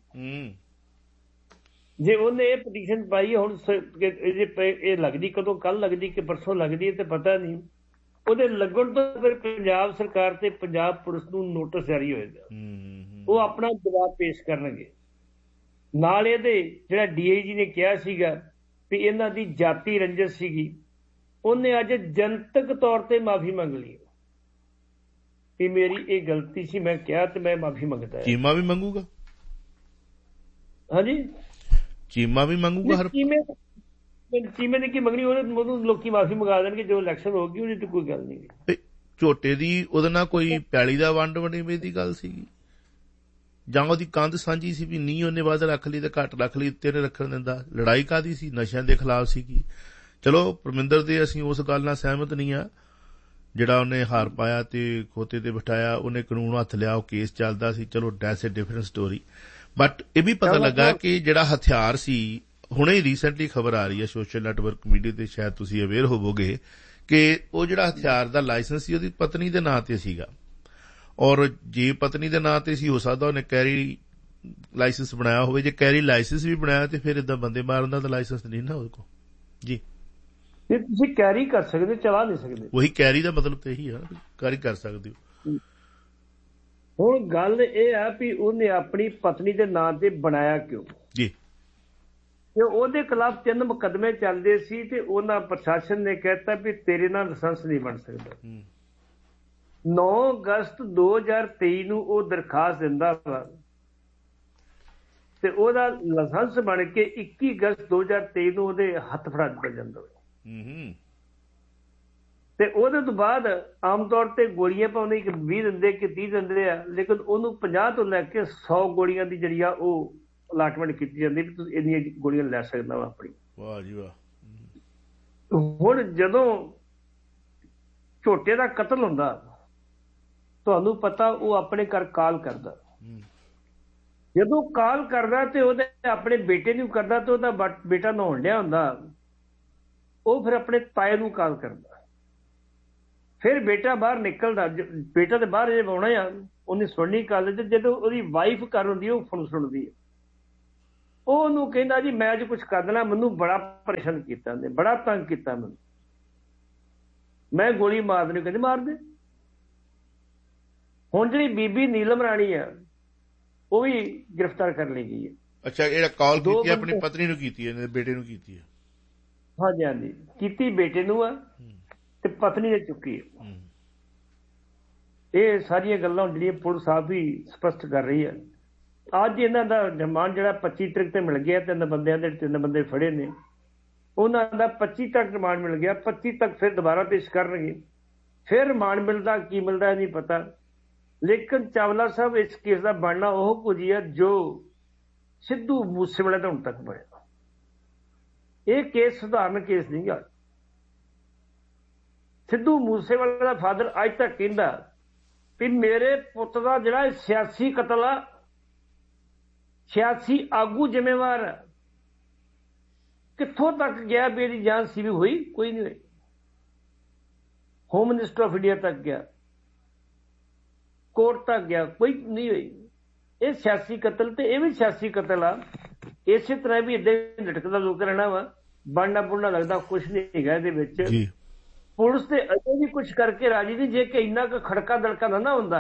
ਜੇ ਉਹਨੇ ਇਹ ਪਟੀਸ਼ਨ ਪਾਈ ਹੈ, ਹੁਣ ਇਹ ਲੱਗਦੀ ਕਦੋਂ, ਕੱਲ ਲੱਗਦੀ ਕਿ ਪਰਸੋਂ ਲੱਗਦੀ ਹੈ ਤੇ ਪਤਾ ਨਹੀਂ। ਉਹਦੇ ਲੱਗਣ ਤੋਂ ਫਿਰ ਪੰਜਾਬ ਸਰਕਾਰ ਤੇ ਪੰਜਾਬ ਪੁਲਿਸ ਨੂੰ ਨੋਟਿਸ ਜਾਰੀ ਹੋਏਗਾ, ਉਹ ਆਪਣਾ ਜਵਾਬ ਪੇਸ਼ ਕਰਨਗੇ। ਨਾਲ ਇਹਦੇ ਜਿਹੜਾ ਡੀ ਆਈ ਜੀ ਨੇ ਕਿਹਾ ਸੀਗਾ ਵੀ ਇਹਨਾਂ ਦੀ ਜਾਤੀ ਰੰਜਿਸ਼ ਸੀਗੀ, ਉਹਨੇ ਅੱਜ ਜਨਤਕ ਤੌਰ ਤੇ ਮਾਫੀ ਮੰਗ ਲਈ ਵੀ ਮੇਰੀ ਇਹ ਗਲਤੀ ਸੀ, ਮੈਂ ਕਿਹਾ ਤੇ ਮੈਂ ਮਾਫੀ ਮੰਗਦਾ। ਚੀਮਾ ਵੀ ਮੰਗੂਗਾ? ਹਾਂਜੀ, ਚੀਮਾ ਵੀ ਮੰਗੂਗਾ। ਹਰ ਚੀਮੇ ਚੀਮੇ ਨੇ ਕੀ ਮੰਗਣੀ, ਉਹਨੂੰ ਲੋਕੀ ਮਾਫੀ ਮੰਗਾ ਦੇਣਗੇ। ਜੋ ਇਲੈਕਸ਼ਨ ਹੋਗੀ ਉਹਦੀ ਤੇ ਕੋਈ ਗੱਲ ਨਹੀਂ। ਝੋਟੇ ਦੀ ਉਹਦੇ ਨਾਲ ਕੋਈ ਪੈਲੀ ਦਾ ਵੰਡ ਵੰਡੇਵੇਂ ਦੀ ਗੱਲ ਸੀਗੀ, ਜਾਂ ਉਹਦੀ ਕੰਧ ਸਾਂਝੀ ਸੀ ਵੀ ਨੀ ਉਹਨੇ ਵੱਧ ਰੱਖ ਲਈ ਤੇ ਘੱਟ ਰੱਖ ਲਈ, ਉੱਤੇ ਨੇ ਰੱਖਣ ਦਿੰਦਾ? ਲੜਾਈ ਕਾਹਦੀ ਸੀ? ਨਸ਼ਿਆਂ ਦੇ ਖਿਲਾਫ ਸੀਗੀ। ਚਲੋ ਪਰਮਿੰਦਰ ਦੇ ਅਸੀਂ ਉਸ ਗੱਲ ਨਾਲ ਸਹਿਮਤ ਨਹੀਂ ਆ, ਜਿਹੜਾ ਉਹਨੇ ਹਾਰ ਪਾਇਆ ਤੇ ਖੋਤੇ ਤੇ ਬਿਠਾਇਆ, ਉਹਨੇ ਕਾਨੂੰਨ ਹੱਥ ਲਿਆ, ਉਹ ਕੇਸ ਚੱਲਦਾ ਸੀ। ਚਲੋ that's A different story. But ਇਹ ਵੀ ਪਤਾ ਲੱਗਾ ਕਿ ਜਿਹੜਾ ਹਥਿਆਰ ਸੀ, ਹੁਣੇ ਹੀ ਰੀਸੈਂਟਲੀ ਖਬਰ ਆ ਰਹੀ ਹੈ ਸੋਸ਼ਲ ਨੈਟਵਰਕ ਮੀਡੀਆ ਤੇ, ਸ਼ਾਇਦ ਤੁਸੀਂ ਅਵੇਅਰ ਹੋਵੋਗੇ ਕਿ ਉਹ ਜਿਹੜਾ ਹਥਿਆਰ ਦਾ ਲਾਇਸੈਂਸ ਸੀ ਉਹਦੀ ਪਤਨੀ ਦੇ ਨਾਂ ਤੇ ਸੀਗਾ। ਔਰ ਜੇ ਪਤਨੀ ਦੇ ਨਾਂ ਤੇ ਸੀ, ਹੋ ਸਕਦਾ ਉਹਨੇ ਕੈਰੀ ਲਾਇਸੈਂਸ ਬਣਾਇਆ ਹੋਵੇ। ਜੇ ਕੈਰੀ ਲਾਇਸੈਂਸ ਵੀ ਬਣਾਇਆ ਤੇ ਫਿਰ ਏਦਾਂ ਬੰਦੇ ਮਾਰਨ ਦਾ ਤਾਂ ਲਾਇਸੈਂਸ ਨਹੀਂ ਨਾ ਉਹਦੇ ਕੋਲ। ਜੀ, ਤੁਸੀਂ ਕੈਰੀ ਕਰ ਸਕਦੇ, ਚਲਾ ਨਹੀਂ ਸਕਦੇ। ਉਹੀ ਕੈਰੀ ਦਾ ਮਤਲਬ ਤੇ ਇਹੀ ਆ, ਕੈਰੀ ਕਰ ਸਕਦੇ ਹੋ। ਹੁਣ ਗੱਲ ਇਹ ਆ ਵੀ ਉਹਨੇ ਆਪਣੀ ਪਤਨੀ ਦੇ ਨਾਂ ਤੇ ਬਣਾਇਆ ਕਿਉਂ? ਜੀ, ਤੇ ਉਹਦੇ ਖਿਲਾਫ ਤਿੰਨ ਮੁਕੱਦਮੇ ਚੱਲਦੇ ਸੀ ਤੇ ਉਹਨਾਂ ਪ੍ਰਸ਼ਾਸਨ ਨੇ ਕਹਿਤਾ ਵੀ ਤੇਰੇ ਨਾਲ ਲਾਇਸੈਂਸ ਨਹੀਂ ਬਣ ਸਕਦਾ। ਨੌ ਅਗਸਤ ਦੋ ਹਜ਼ਾਰ ਤੇਈ ਨੂੰ ਉਹ ਦਰਖਾਸਤ ਦਿੰਦਾ ਵਾ ਤੇ ਉਹਦਾ ਲਾਇਸੈਂਸ ਬਣ ਕੇ ਇੱਕੀ ਅਗਸਤ ਦੋ ਹਜ਼ਾਰ ਤੇਈ ਨੂੰ ਉਹਦੇ ਹੱਥ ਫੜਾ ਦਿੱਤਾ ਜਾਂਦਾ। ਤੇ ਉਹਦੇ ਤੋਂ ਬਾਅਦ ਆਮ ਤੌਰ ਤੇ ਗੋਲੀਆਂ ਪਾਉਂਦੇ ਕਿ ਵੀਹ ਦਿੰਦੇ ਕਿ ਤੀਹ ਦਿੰਦੇ ਆ, ਲੇਕਿਨ ਉਹਨੂੰ ਪੰਜਾਹ ਤੋਂ ਲੈ ਕੇ ਸੌ ਗੋਲੀਆਂ ਦੀ ਜਿਹੜੀ ਆ ਉਹ ਅਲਾਟਮੈਂਟ ਕੀਤੀ ਜਾਂਦੀ ਵੀ ਤੁਸੀਂ ਇੰਨੀਆਂ ਗੋਲੀਆਂ ਲੈ ਸਕਦਾ ਵਾ ਆਪਣੀ। ਵਾਹ ਜੀ ਵਾਹ। ਹੁਣ ਜਦੋਂ ਝੋਟੇ ਦਾ ਕਤਲ ਹੁੰਦਾ, ਤੁਹਾਨੂੰ ਪਤਾ ਉਹ ਆਪਣੇ ਘਰ ਕਾਲ ਕਰਦਾ। ਜਦੋਂ ਕਾਲ ਕਰਦਾ ਤੇ ਉਹਦੇ ਆਪਣੇ ਬੇਟੇ ਨੂੰ ਕਰਦਾ ਤੇ ਉਹਦਾ ਬੇਟਾ ਨਹਾਉਣ ਡਿਆ ਹੁੰਦਾ, ਉਹ ਫਿਰ ਆਪਣੇ ਤਾਏ ਨੂੰ ਕਾਲ ਕਰਦਾ। ਫਿਰ ਬੇਟਾ ਬਾਹਰ ਨਿਕਲਦਾ, ਬੇਟਾ ਤੇ ਬਾਹਰ ਜੇ ਆਉਣਾ ਆ, ਉਹਨੇ ਸੁਣਨੀ ਕਾਲ। ਜਦੋਂ ਉਹਦੀ ਵਾਈਫ ਕਰ ਹੁੰਦੀ ਉਹ ਫੋਨ ਸੁਣਦੀ ਹੈ, ਉਹ ਉਹਨੂੰ ਕਹਿੰਦਾ ਜੀ ਮੈਂ ਅੱਜ ਕੁਛ ਕਰ ਦੇਣਾ, ਮੈਨੂੰ ਬੜਾ ਪਰੇਸ਼ਾਨ ਕੀਤਾ, ਬੜਾ ਤੰਗ ਕੀਤਾ ਮੈਨੂੰ, ਮੈਂ ਗੋਲੀ ਮਾਰ ਦੇਣੀ। ਕਹਿੰਦੇ ਮਾਰ ਦੇ। ਹੁਣ ਜਿਹੜੀ ਬੀਬੀ ਨੀਲਮ ਰਾਣੀ ਆ ਉਹ ਵੀ ਗ੍ਰਿਫਤਾਰ ਕਰ ਲਈ ਗਈ ਹੈ। ਅੱਛਾ, ਜਿਹੜਾ ਕਾਲ ਕੀਤੀ ਆਪਣੀ ਪਤਨੀ ਨੂੰ ਕੀਤੀ ਹੈ, ਬੇਟੇ ਨੂੰ ਕੀਤੀ ਹੈ? ਹਾਂਜੀ ਹਾਂਜੀ, ਕੀਤੀ ਬੇਟੇ ਨੂੰ ਆ ਤੇ ਪਤਨੀ ਨੇ ਚੁੱਕੀ ਹੈ। ਇਹ ਸਾਰੀਆਂ ਗੱਲਾਂ ਜਿਹੜੀਆਂ ਪੁਲਿਸ ਆਪ ਵੀ ਸਪਸ਼ਟ ਕਰ ਰਹੀ ਹੈ। ਅੱਜ ਇਹਨਾਂ ਦਾ ਰਿਮਾਂਡ ਜਿਹੜਾ ਪੱਚੀ ਤਰੀਕ ਤੇ ਮਿਲ ਗਿਆ, ਤਿੰਨ ਬੰਦਿਆਂ ਦੇ ਤਿੰਨ ਬੰਦੇ ਫੜੇ ਨੇ, ਉਹਨਾਂ ਦਾ ਪੱਚੀ ਤੱਕ ਰਿਮਾਂਡ ਮਿਲ ਗਿਆ। ਪੱਚੀ ਤੱਕ ਫਿਰ ਦੁਬਾਰਾ ਪੇਸ਼ ਕਰਨਗੇ, ਫਿਰ ਰਿਮਾਂਡ ਮਿਲਦਾ ਕੀ ਮਿਲਦਾ ਨਹੀਂ ਪਤਾ। ਲੇਕਿਨ ਚਾਵਲਾ ਸਾਹਿਬ ਇਸ ਕੇਸ ਦਾ ਬਣਨਾ ਉਹ ਕੁਝ ਹੈ ਜੋ ਸਿੱਧੂ ਮੂਸੇਵਾਲੇ ਦਾ ਹੁਣ ਤੱਕ ਬਣਿਆ। ਇਹ ਕੇਸ ਸਧਾਰਨ ਕੇਸ ਨਹੀਂ ਗਾ। ਸਿੱਧੂ ਮੂਸੇਵਾਲੇ ਦਾ ਫਾਦਰ ਅੱਜ ਤੱਕ ਕਹਿੰਦਾ ਵੀ ਮੇਰੇ ਪੁੱਤ ਦਾ ਜਿਹੜਾ ਸਿਆਸੀ ਕਤਲ ਆ, ਸਿਆਸੀ ਆਗੂ ਜ਼ਿੰਮੇਵਾਰ ਹੈ। ਕਿੱਥੋਂ ਤੱਕ ਗਿਆ ਵੀ ਇਹਦੀ ਜਾਂਚ ਸੀ ਵੀ ਹੋਈ? ਕੋਈ ਨਹੀਂ ਹੋਈ। ਹੋਮ ਮਿਨਿਸਟਰ ਆਫ ਇੰਡੀਆ ਤੱਕ ਗਿਆ, ਕੋਰਟ ਤੱਕ ਗਿਆ, ਕੋਈ ਨਹੀਂ ਹੋਈ। ਇਹ ਸਿਆਸੀ ਕਤਲ ਤੇ ਇਹ ਵੀ ਸਿਆਸੀ ਕਤਲ ਆ। ਇਸੇ ਤਰ੍ਹਾਂ ਵੀ ਏਦਾਂ ਲਟਕਦਾ ਲੋਕ ਰਹਿਣਾ ਵਾ, ਬਣਨਾ ਬੁਣਨਾ ਲੱਗਦਾ ਕੁਛ ਨਹੀਂ ਹੈਗਾ ਇਹਦੇ ਵਿੱਚ। ਪੁਲਿਸ ਤੇ ਅਜੇ ਵੀ ਕੁਛ ਕਰਕੇ ਰਾਜੀ ਨਹੀਂ। ਜੇ ਕਿ ਇੰਨਾ ਕੁ ਖੜਕਾ ਦੜਕਾ ਨਾ ਹੁੰਦਾ,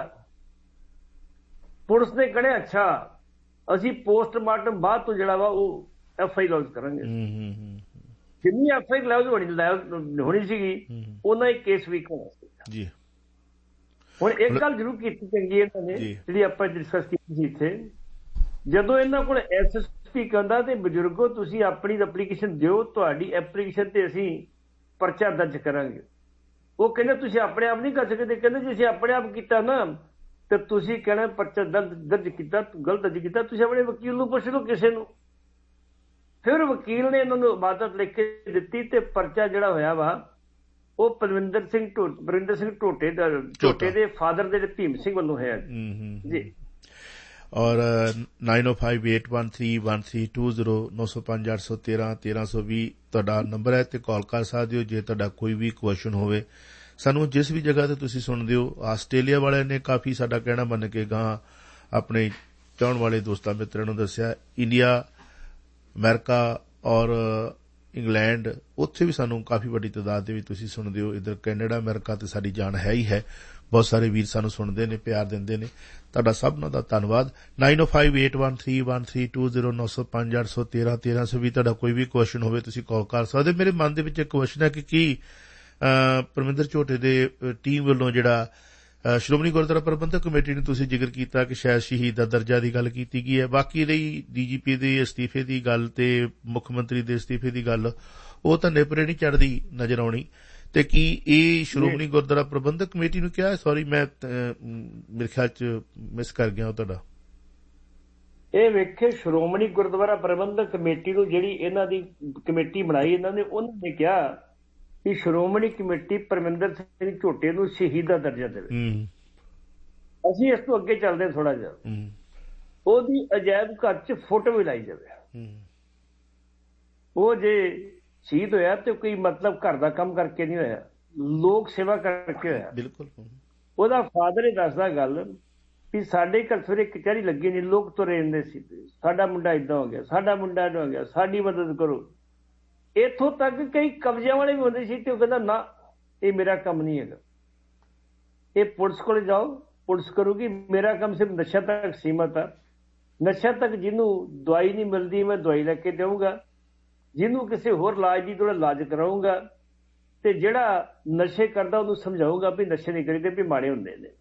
ਪੁਲਿਸ ਨੇ ਕਹਿਣਾ ਅੱਛਾ ਅਸੀਂ ਪੋਸਟਮਾਰਟਮ ਬਾਅਦ ਤੋਂ ਜਿਹੜਾ ਵਾ ਉਹ ਐਫ ਆਈ ਲੌਂਚ ਕਰਾਂਗੇ। ਜਿੰਨੀ ਐਫ ਆਈ ਲੌਂਚ ਹੋਣੀ ਹੋਣੀ ਸੀਗੀ ਉਹਨਾਂ ਹੀ ਕੇਸ ਵੀਕ ਹੋਣਾ ਸੀ। ਹੁਣ ਇੱਕ ਗੱਲ ਜ਼ਰੂਰ ਕੀਤੀ ਚੰਗੀ ਇਹਨਾਂ ਨੇ, ਜਿਹੜੀ ਆਪਾਂ ਡਿਸਕਸ ਕੀਤੀ ਸੀ ਇੱਥੇ, ਜਦੋਂ ਇਹਨਾਂ ਕੋਲ ਐਸ ਐਸ ਪੀ ਕਹਿੰਦਾ ਤੇ ਬਜ਼ੁਰਗੋ ਤੁਸੀਂ ਆਪਣੀ ਐਪਲੀਕੇਸ਼ਨ ਦਿਓ, ਤੁਹਾਡੀ ਐਪਲੀਕੇਸ਼ਨ ਤੇ ਅਸੀਂ ਪਰਚਾ ਦਰਜ ਕਰਾਂਗੇ। ਉਹ ਕਹਿੰਦੇ ਤੁਸੀਂ ਆਪਣੇ ਆਪ ਨਹੀਂ ਕਰ ਸਕਦੇ। ਕਹਿੰਦੇ ਜੇ ਅਸੀਂ ਆਪਣੇ ਆਪ ਕੀਤਾ ਨਾ ਤੇ ਤੁਸੀਂ ਕਹਿਣਾ ਪਰਚਾ ਦਰਜ ਦਰਜ ਕੀਤਾ, ਗਲਤ ਦਰਜ ਕੀਤਾ, ਤੁਸੀਂ ਆਪਣੇ ਵਕੀਲ ਨੂੰ ਪੁੱਛ ਲਓ ਕਿਸੇ ਨੂੰ। ਫਿਰ ਵਕੀਲ ਨੇ ਇਹਨਾਂ ਨੂੰ ਇਬਾਦਤ ਲਿਖ ਕੇ ਦਿੱਤੀ ਤੇ ਪਰਚਾ ਜਿਹੜਾ ਹੋਇਆ ਵਾ ਉਹ ਪਰਵਿੰਦਰ ਸਿੰਘ ਪਰਵਿੰਦਰ ਸਿੰਘ ਝੋਟੇ ਦਾ ਝੋਟੇ ਦੇ ਫਾਦਰ ਦੇ ਭੀਮ ਸਿੰਘ ਵੱਲੋਂ ਹੈ ਜੀ। ਔਰ ਨਾਈਨ ਓ five eight one three one three two zero ਨੌ ਸੌ ਪੰਜ ਅੱਠ ਸੌ ਤੇਰਾਂ ਤੇਰਾਂ ਸੌ ਵੀਹ ਤੁਹਾਡਾ ਨੰਬਰ ਹੈ ਤੇ ਕਾਲ ਕਰ ਸਕਦੇ ਹੋ ਜੇ ਤੁਹਾਡਾ ਕੋਈ ਵੀ ਕੁਐਸਚਨ ਹੋਵੇ। ਸਾਨੂੰ ਜਿਸ ਵੀ ਜਗ੍ਹਾ ਤੇ ਤੁਸੀਂ ਸੁਣਦੇ ਹੋ, ਆਸਟ੍ਰੇਲੀਆ ਵਾਲਿਆਂ ਨੇ ਕਾਫੀ ਸਾਡਾ ਕਹਿਣਾ ਮੰਨ ਕੇ ਗਾਂ ਆਪਣੇ ਚਾਹੁਣ ਵਾਲੇ ਦੋਸਤਾਂ ਮਿੱਤਰਾਂ ਨੂੰ ਦੱਸਿਆ। ਇੰਡੀਆ, ਅਮਰੀਕਾ ਔਰ ਇੰਗਲੈਂਡ, ਉੱਥੇ ਵੀ ਸਾਨੂੰ ਕਾਫੀ ਵੱਡੀ ਤਾਦਾਦ ਦੇ ਵਿੱਚ ਤੁਸੀਂ ਸੁਣਦੇ ਹੋ। ਇੱਧਰ ਕੈਨੇਡਾ, ਅਮਰੀਕਾ ਤੇ ਸਾਡੀ ਜਾਣ ਹੈ ਹੀ ਹੈ। ਬਹੁਤ ਸਾਰੇ ਵੀਰ ਸਾਨੂੰ ਸੁਣਦੇ ਨੇ, ਪਿਆਰ ਦਿੰਦੇ ਨੇ। ਤੁਹਾਡਾ ਸਭਨਾਂ ਦਾ ਧੰਨਵਾਦ। ਨਾਈਨ ਓ five eight one three one three two zero ਨੌ ਸੌ ਪੰਜ ਅੱਠ ਸੌ ਤੇਰਾਂ ਤੇਰਾਂ ਸੌ ਵੀ ਤੁਹਾਡਾ ਕੋਈ ਵੀ ਕੁਐਸਚਨ ਹੋਵੇ ਤੁਸੀਂ ਕਾਲ ਕਰ ਸਕਦੇ। ਮੇਰੇ ਮਨ ਦੇ ਵਿੱਚ ਇੱਕ ਕੁਐਸਚਨ ਹੈ ਕਿ ਕੀ ਪਰਮਿੰਦਰ ਝੋਟੇ ਦੇ ਟੀਮ ਵੱਲੋਂ ਜਿਹੜਾ ਸ਼੍ਰੋਮਣੀ ਗੁਰਦੁਆਰਾ ਪ੍ਰਬੰਧਕ ਕਮੇਟੀ ਨੂੰ ਤੁਸੀਂ ਜ਼ਿਕਰ ਕੀਤਾ ਕਿ ਸ਼ਾਇਦ ਸ਼ਹੀਦ ਦਾ ਦਰਜਾ ਦੀ ਗੱਲ ਕੀਤੀ ਗਈ ਹੈ, ਬਾਕੀ ਰਹੀ ਡੀ ਜੀ ਪੀ ਦੇ ਅਸਤੀਫੇ ਦੀ ਗੱਲ ਤੇ ਮੁੱਖ ਮੰਤਰੀ ਦੇ ਅਸਤੀਫੇ ਦੀ ਗੱਲ, ਉਹ ਤਾਂ ਨੇਪਰੇ ਨਹੀਂ ਚੜ੍ਹਦੀ ਨਜ਼ਰ ਆਉਣੀ। ਤੇ ਕੀ ਇਹ ਸ਼੍ਰੋਮਣੀ ਗੁਰਦੁਆਰਾ ਪ੍ਰਬੰਧਕ ਕਮੇਟੀ ਨੂੰ ਕਿਹਾ? ਸੌਰੀ, ਮੈਂ ਮੇਰੇ ਖਿਆਲ ਚ ਮਿਸ ਕਰ ਗਿਆ ਉਹ ਤੁਹਾਡਾ। ਇਹ ਵੇਖੇ ਸ਼੍ਰੋਮਣੀ ਗੁਰਦੁਆਰਾ ਪ੍ਰਬੰਧਕ ਕਮੇਟੀ ਨੂੰ ਜਿਹੜੀ ਇਹਨਾਂ ਦੀ ਕਮੇਟੀ ਬਣਾਈ ਇਹਨਾਂ ਨੇ, ਉਹਨਾਂ ਨੇ ਕਿਹਾ ਕਿ ਸ਼੍ਰੋਮਣੀ ਕਮੇਟੀ ਪਰਮਿੰਦਰ ਸਿੰਘ ਝੋਟੇ ਨੂੰ ਸ਼ਹੀਦ ਦਾ ਦਰਜਾ ਦੇਵੇ। ਅਸੀਂ ਇਸ ਤੋਂ ਅੱਗੇ ਚੱਲਦੇ ਥੋੜਾ ਜਿਹਾ, ਉਹਦੀ ਅਜਾਇਬ ਘਰ ਚ ਫੋਟੋ ਵੀ ਲਾਈ ਜਾਵੇ। ਉਹ ਜੇ ਸ਼ਹੀਦ ਹੋਇਆ ਤੇ ਕੋਈ ਮਤਲਬ ਘਰ ਦਾ ਕੰਮ ਕਰਕੇ ਨਹੀਂ ਹੋਇਆ, ਲੋਕ ਸੇਵਾ ਕਰਕੇ ਹੋਇਆ। ਬਿਲਕੁਲ। ਉਹਦਾ ਫਾਦਰ ਹੀ ਦੱਸਦਾ ਗੱਲ ਵੀ ਸਾਡੇ ਘਰ ਸਵੇਰੇ ਕਚਹਿਰੀ ਲੱਗੀ ਨਹੀਂ, ਲੋਕ ਤੁਰੇ ਜਾਂਦੇ ਸੀ, ਸਾਡਾ ਮੁੰਡਾ ਏਦਾਂ ਹੋ ਗਿਆ, ਸਾਡਾ ਮੁੰਡਾ ਏਦਾਂ ਹੋ ਗਿਆ, ਸਾਡੀ ਮਦਦ ਕਰੋ। ਇੱਥੋਂ ਤੱਕ ਕਈ ਕਬਜ਼ਿਆਂ ਵਾਲੇ ਵੀ ਹੁੰਦੇ ਸੀ ਤੇ ਉਹ ਕਹਿੰਦਾ ਨਾ, ਇਹ ਮੇਰਾ ਕੰਮ ਨਹੀਂ ਹੈਗਾ, ਇਹ ਪੁਲਿਸ ਕੋਲ ਜਾਓ, ਪੁਲਿਸ ਕਰੂਗੀ, ਮੇਰਾ ਕੰਮ ਸਿਰਫ ਨਸ਼ਾ ਤੱਕ ਸੀਮਤ ਆ। ਨਸ਼ਾ ਤੱਕ ਜਿਹਨੂੰ ਦਵਾਈ ਨਹੀਂ ਮਿਲਦੀ ਮੈਂ ਦਵਾਈ ਲੈ ਕੇ ਦੇਵਾਂਗਾ, ਜਿਹਨੂੰ ਕਿਸੇ ਹੋਰ ਇਲਾਜ ਦੀ ਥੋੜਾ ਇਲਾਜ ਕਰਾਊਂਗਾ, ਤੇ ਜਿਹੜਾ ਨਸ਼ੇ ਕਰਦਾ ਉਹਨੂੰ ਸਮਝਾਊਗਾ ਵੀ ਨਸ਼ੇ ਨਹੀਂ ਕਰੀਦੇ, ਵੀ ਮਾੜੇ ਹੁੰਦੇ ਨੇ।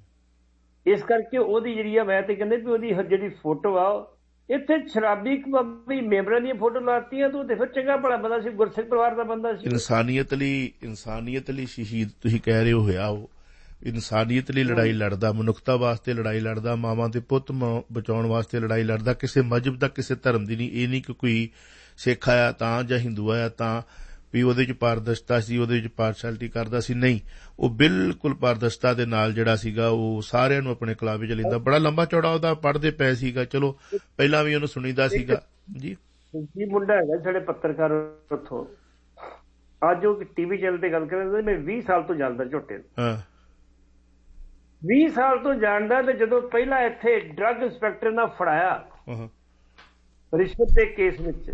ਇਸ ਕਰਕੇ ਉਹਦੀ ਜਿਹੜੀ ਆ, ਮੈਂ ਤੇ ਕਹਿੰਦੇ ਵੀ ਉਹਦੀ ਜਿਹੜੀ ਫੋਟੋ ਆ, ਇੱਥੇ ਸ਼ਰਾਬੀ ਕਬਾਬੀ ਮੈਂਬਰਾਂ ਦੀਆਂ ਫੋਟੋ ਲਾਤੀਆਂ ਤੂੰ ਤੇ ਫਿਰ ਚੰਗਾ ਭਲਾ ਬੰਦਾ ਸੀ, ਗੁਰਸਿੱਖ ਪਰਿਵਾਰ ਦਾ ਬੰਦਾ ਸੀ। ਇਨਸਾਨੀਅਤ ਲਈ ਇਨਸਾਨੀਅਤ ਲਈ ਸ਼ਹੀਦ ਤੁਸੀਂ ਕਹਿ ਰਹੇ ਹੋ ਹੋਇਆ, ਉਹ ਇਨਸਾਨੀਅਤ ਲਈ ਲੜਾਈ ਲੜਦਾ, ਮਨੁੱਖਤਾ ਵਾਸਤੇ ਲੜਾਈ ਲੜਦਾ, ਮਾਵਾਂ ਦੇ ਪੁੱਤ ਬਚਾਉਣ ਵਾਸਤੇ ਲੜਾਈ ਲੜਦਾ, ਕਿਸੇ ਮਜ਼ਹਬ ਦਾ ਕਿਸੇ ਧਰਮ ਦੀ ਨਹੀਂ। ਇਹ ਨਹੀਂ ਕਿ ਕੋਈ ਸਿੱਖ ਆਇਆ ਤਾਂ ਜਾਂ ਹਿੰਦੂ ਆਇਆ ਤਾਂ ਵੀ ਉਹਦੇ ਚ ਪਾਰਦਰਸ਼ਤਾ ਸੀ, ਉਹਦੇ ਚ ਪਾਰਸ਼ੈਲਿਟੀ ਕਰਦਾ ਸੀ, ਨਹੀਂ। ਉਹ ਬਿਲਕੁਲ ਪਾਰਦਰਸ਼ਤਾ ਦੇ ਨਾਲ ਜਿਹੜਾ ਸੀਗਾ ਉਹ ਸਾਰਿਆਂ ਨੂੰ ਆਪਣੇ ਕਲਾਵੇ ਚ ਲੈਂਦਾ। ਬੜਾ ਲੰਬਾ ਚੌੜਾ ਉਹਦਾ ਪੜ੍ਹਦੇ ਪਏ ਸੀਗਾ, ਚਲੋ ਪਹਿਲਾਂ ਵੀ ਉਹਨੂੰ ਸੁਣੀਦਾ ਸੀਗਾ ਜੀ। ਜੀ ਮੁੰਡਾ ਹੈਗਾ ਸਾਡੇ ਪੱਤਰਕਾਰ ਉੱਥੋਂ, ਅੱਜ ਉਹ ਟੀਵੀ ਚੈਨਲ ਤੇ ਗੱਲ ਕਰ, ਮੈਂ ਵੀਹ ਸਾਲ ਤੋਂ ਜਾਣਦਾ ਝੋਟੇ ਨੂੰ, ਵੀਹ ਸਾਲ ਤੋਂ ਜਾਣਦਾ। ਤੇ ਜਦੋਂ ਪਹਿਲਾਂ ਇੱਥੇ ਡਰੱਗ ਇੰਸਪੈਕਟਰ ਨਾਲ ਫੜਾਇਆ ਰਿਸ਼ਵਤ ਦੇ ਕੇਸ ਵਿੱਚ,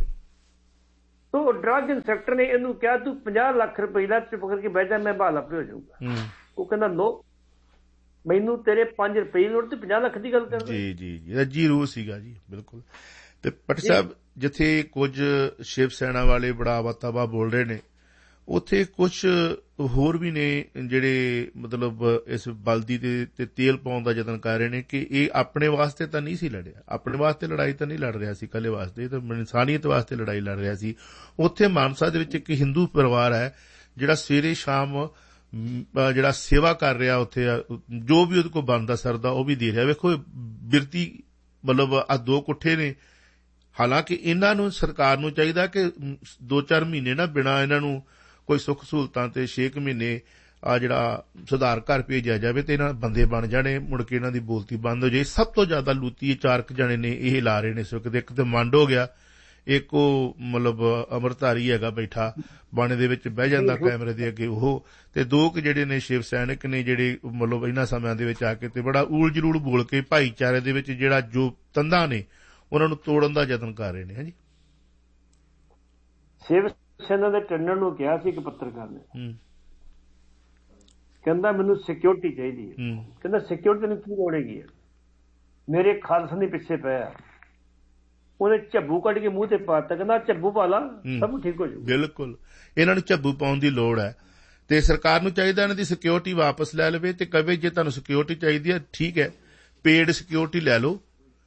ਤੋ ਡਰੱਗ ਇੰਸਪੈਕਟਰ ਨੇ ਇਹਨੂੰ ਕਿਹਾ ਤੂੰ ਪੰਜਾਹ ਲੱਖ ਰੁਪਏ ਦਾ ਚੁੱਪ ਕਰਕੇ ਬਹਿ ਜਾ, ਮੈਂ ਬਹਾਲ ਆਪੇ ਹੋ ਜਾਊਗਾ। ਉਹ ਕਹਿੰਦਾ ਨੋ, ਮੈਨੂੰ ਤੇਰੇ ਪੰਜ ਰੁਪਏ ਨੋਟ ਤੇ ਪੰਜਾਹ ਲੱਖ ਦੀ ਗੱਲ ਕਰਦੇ। ਜੀ ਜੀ ਜੀ ਰੱਜੀ ਰੂਹ ਸੀਗਾ ਜੀ, ਬਿਲਕੁਲ। ਤੇ ਭੱਟ ਸਾਹਿਬ, ਜਿੱਥੇ ਕੁਝ ਸ਼ਿਵ ਸੈਨਾ ਵਾਲੇ ਬੜਾ ਵਾਤਾਵਾ ਬੋਲ ਰਹੇ ਨੇ, ਉੱਥੇ ਕੁਝ ਹੋਰ ਵੀ ਨੇ ਜਿਹੜੇ ਮਤਲਬ ਇਸ ਬਲਦੀ ਤੇ ਤੇਲ ਪਾਉਣ ਦਾ ਯਤਨ ਕਰ ਰਹੇ ਨੇ ਕਿ ਇਹ ਆਪਣੇ ਵਾਸਤੇ ਤਾਂ ਨਹੀਂ ਸੀ ਲੜਿਆ, ਆਪਣੇ ਵਾਸਤੇ ਲੜਾਈ ਤਾਂ ਨਹੀਂ ਲੜ ਰਿਹਾ ਸੀ ਇਕੱਲੇ ਵਾਸਤੇ, ਇਹ ਤਾਂ ਇਨਸਾਨੀਅਤ ਵਾਸਤੇ ਲੜਾਈ ਲੜ ਰਿਹਾ ਸੀ। ਉੱਥੇ ਮਾਨਸਾ ਦੇ ਵਿੱਚ ਇੱਕ ਹਿੰਦੂ ਪਰਿਵਾਰ ਹੈ ਜਿਹੜਾ ਸਵੇਰੇ ਸ਼ਾਮ ਜਿਹੜਾ ਸੇਵਾ ਕਰ ਰਿਹਾ, ਉੱਥੇ ਜੋ ਵੀ ਉਹਦੇ ਕੋਲ ਬਣਦਾ ਸਰਦਾ ਉਹ ਵੀ ਦੇ ਰਿਹਾ। ਵੇਖੋ ਬਿਰਤੀ ਮਤਲਬ ਆ ਦੋ ਕੁੱਠੇ ਨੇ। ਹਾਲਾਂਕਿ ਇਹਨਾਂ ਨੂੰ ਸਰਕਾਰ ਨੂੰ ਚਾਹੀਦਾ ਕਿ ਦੋ ਚਾਰ ਮਹੀਨੇ ਨਾ ਬਿਨਾਂ ਇਹਨਾਂ ਨੂੰ ਕੋਈ ਸੁੱਖ ਸਹੂਲਤਾਂ ਤੇ ਛੇ ਕੁ ਮਹੀਨੇ ਆ ਜਿਹੜਾ ਸੁਧਾਰ ਘਰ ਭੇਜਿਆ ਜਾਵੇ ਤੇ ਇਹਨਾਂ ਬੰਦੇ ਬਣ ਜਾਣੇ, ਮੁੜ ਕੇ ਇਹਨਾਂ ਦੀ ਬੋਲਤੀ ਬੰਦ ਹੋ ਜਾਏ। ਸਭ ਤੋਂ ਜ਼ਿਆਦਾ ਲੂਤੀ ਚਾਰ ਕੁ ਜਣੇ ਨੇ ਇਹ ਲਾ ਰਹੇ ਨੇ ਇਸ ਵਕਤ। ਇੱਕ ਤੇ ਮੰਡ ਹੋ ਗਿਆ, ਇੱਕ ਉਹ ਮਤਲਬ ਅਮਰਧਾਰੀ ਹੈਗਾ ਬੈਠਾ ਬਾਣੇ ਦੇ ਵਿੱਚ ਬਹਿ ਜਾਂਦਾ ਕੈਮਰੇ ਦੇ ਅੱਗੇ ਉਹ, ਤੇ ਦੋ ਕੁ ਜਿਹੜੇ ਨੇ ਸ਼ਿਵ ਸੈਨਿਕ ਨੇ ਜਿਹੜੇ ਮਤਲਬ ਇਹਨਾਂ ਸਮਿਆਂ ਦੇ ਵਿੱਚ ਆ ਕੇ ਤੇ ਬੜਾ ਊਲ ਜਲੂਲ ਬੋਲ ਕੇ ਭਾਈਚਾਰੇ ਦੇ ਵਿੱਚ ਜਿਹੜਾ ਜੋ ਤੰਦਾਂ ਨੇ ਉਹਨਾਂ ਨੂੰ ਤੋੜਨ ਦਾ ਯਤਨ ਕਰ ਰਹੇ ਨੇ। ਹਾਂਜੀ, ਸ਼ਿਵ ਸੈਨਾ ਦੇ ਟੰਡਨ ਨੂੰ ਕਿਹਾ ਸੀ ਇੱਕ ਪੱਤਰਕਾਰ ਨੇ, ਕਹਿੰਦਾ ਮੈਨੂੰ ਸਿਕਿਉਰਿਟੀ ਚਾਹੀਦੀ ਹੈ। ਕਹਿੰਦਾ ਸਿਕਿਉਰਿਟੀ ਨੂੰ ਕੀ ਲੋੜ ਹੈਗੀ ਹੈ, ਮੇਰੇ ਖਾਲਸਾ ਦੇ ਪਿੱਛੇ ਪਿਆ। ਉਹਨੇ ਝੱਬੂ ਕੱਢ ਕੇ ਮੂੰਹ ਤੇ ਪਾਤਾ, ਕਹਿੰਦਾ ਝੱਬੂ ਪਾ ਲਾ ਸਭ ਠੀਕ ਹੋ ਜਾਊ। ਬਿਲਕੁਲ, ਇਹਨਾਂ ਨੂੰ ਝੱਬੂ ਪਾਉਣ ਦੀ ਲੋੜ ਹੈ ਤੇ ਸਰਕਾਰ ਨੂੰ ਚਾਹੀਦਾ ਇਹਨਾਂ ਦੀ ਸਿਕਿਉਰਿਟੀ ਵਾਪਸ ਲੈ ਲਵੇ ਤੇ ਕਵੇ ਜੇ ਤੁਹਾਨੂੰ ਸਿਕਿਉਰਿਟੀ ਚਾਹੀਦੀ ਹੈ ਠੀਕ ਹੈ, ਪੇਡ ਸਿਕਿਉਰਿਟੀ ਲੈ ਲਓ,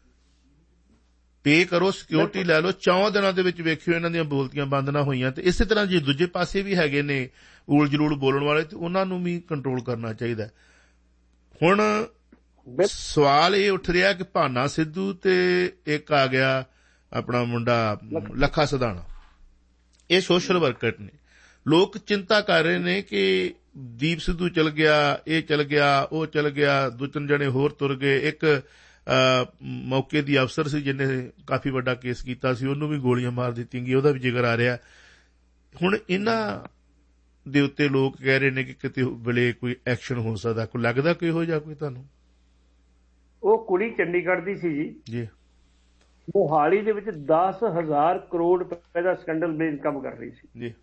ਪੇ ਕਰੋ, ਸਿਕਿਉਰਿਟੀ ਲੈ ਲਓ। ਚੌਂ ਦਿਨਾਂ ਦੇ ਵਿੱਚ ਵੇਖਿਓ ਇਹਨਾਂ ਦੀਆਂ ਬੋਲਤੀਆਂ ਬੰਦ ਨਾ ਹੋਈਆਂ। ਤੇ ਇਸੇ ਤਰ੍ਹਾਂ ਜੇ ਦੂਜੇ ਪਾਸੇ ਵੀ ਹੈਗੇ ਨੇ ਊਲ ਜਲੂਲ ਬੋਲਣ ਵਾਲੇ ਤੇ ਉਹਨਾਂ ਨੂੰ ਵੀ ਕੰਟਰੋਲ ਕਰਨਾ ਚਾਹੀਦਾ। ਹੁਣ ਸਵਾਲ ਇਹ ਉੱਠ ਰਿਹਾ ਕਿ ਭਾਨਾ ਸਿੱਧੂ ਤੇ ਇੱਕ ਆ ਗਿਆ ਆਪਣਾ ਮੁੰਡਾ ਲੱਖਾ ਸਦਾਣਾ, ਇਹ ਸੋਸ਼ਲ ਵਰਕਰ ਨੇ। ਲੋਕ ਚਿੰਤਾ ਕਰ ਰਹੇ ਨੇ ਕਿ ਦੀਪ ਸਿੱਧੂ ਚਲ ਗਿਆ, ਇਹ ਚਲ ਗਿਆ, ਉਹ ਚਲ ਗਿਆ, ਦੋ ਤਿੰਨ ਜਣੇ ਹੋਰ ਤੁਰ ਗਏ। ਇੱਕ ਮੌਕੇ ਦੀ ਅਫਸਰ ਸੀ ਜਿਹਨੇ ਕਾਫੀ ਵੱਡਾ ਕੇਸ ਕੀਤਾ ਸੀ, ਉਹਨੂੰ ਵੀ ਗੋਲੀਆਂ ਮਾਰ ਦਿੱਤੀਆਂ ਗਈਆਂ, ਉਹਦਾ ਵੀ ਜ਼ਿਕਰ ਆ ਰਿਹਾ। ਹੁਣ ਇਹਨਾਂ ਦੇ ਉੱਤੇ ਲੋਕ ਕਹਿ ਰਹੇ ਨੇ ਕਿ ਕਿਤੇ ਵੇਲੇ ਕੋਈ ਐਕਸ਼ਨ ਹੋ ਸਕਦਾ। ਕੋਈ ਲੱਗਦਾ ਕੋਈ ਹੋ ਜਾ ਕੋਈ ਤੁਹਾਨੂੰ? ਉਹ ਕੁੜੀ ਚੰਡੀਗੜ੍ਹ ਦੀ ਸੀ ਜੀ ਜੀ, ਮੋਹਾਲੀ ਦੇ ਵਿੱਚ ਦਸ ਹਜ਼ਾਰ ਕਰੋੜ ਰੁਪਏ ਦਾ ਸਕੈਂਡਲ ਬੇਸ ਕੰਮ ਕਰ ਰਹੀ ਸੀ ਜੀ,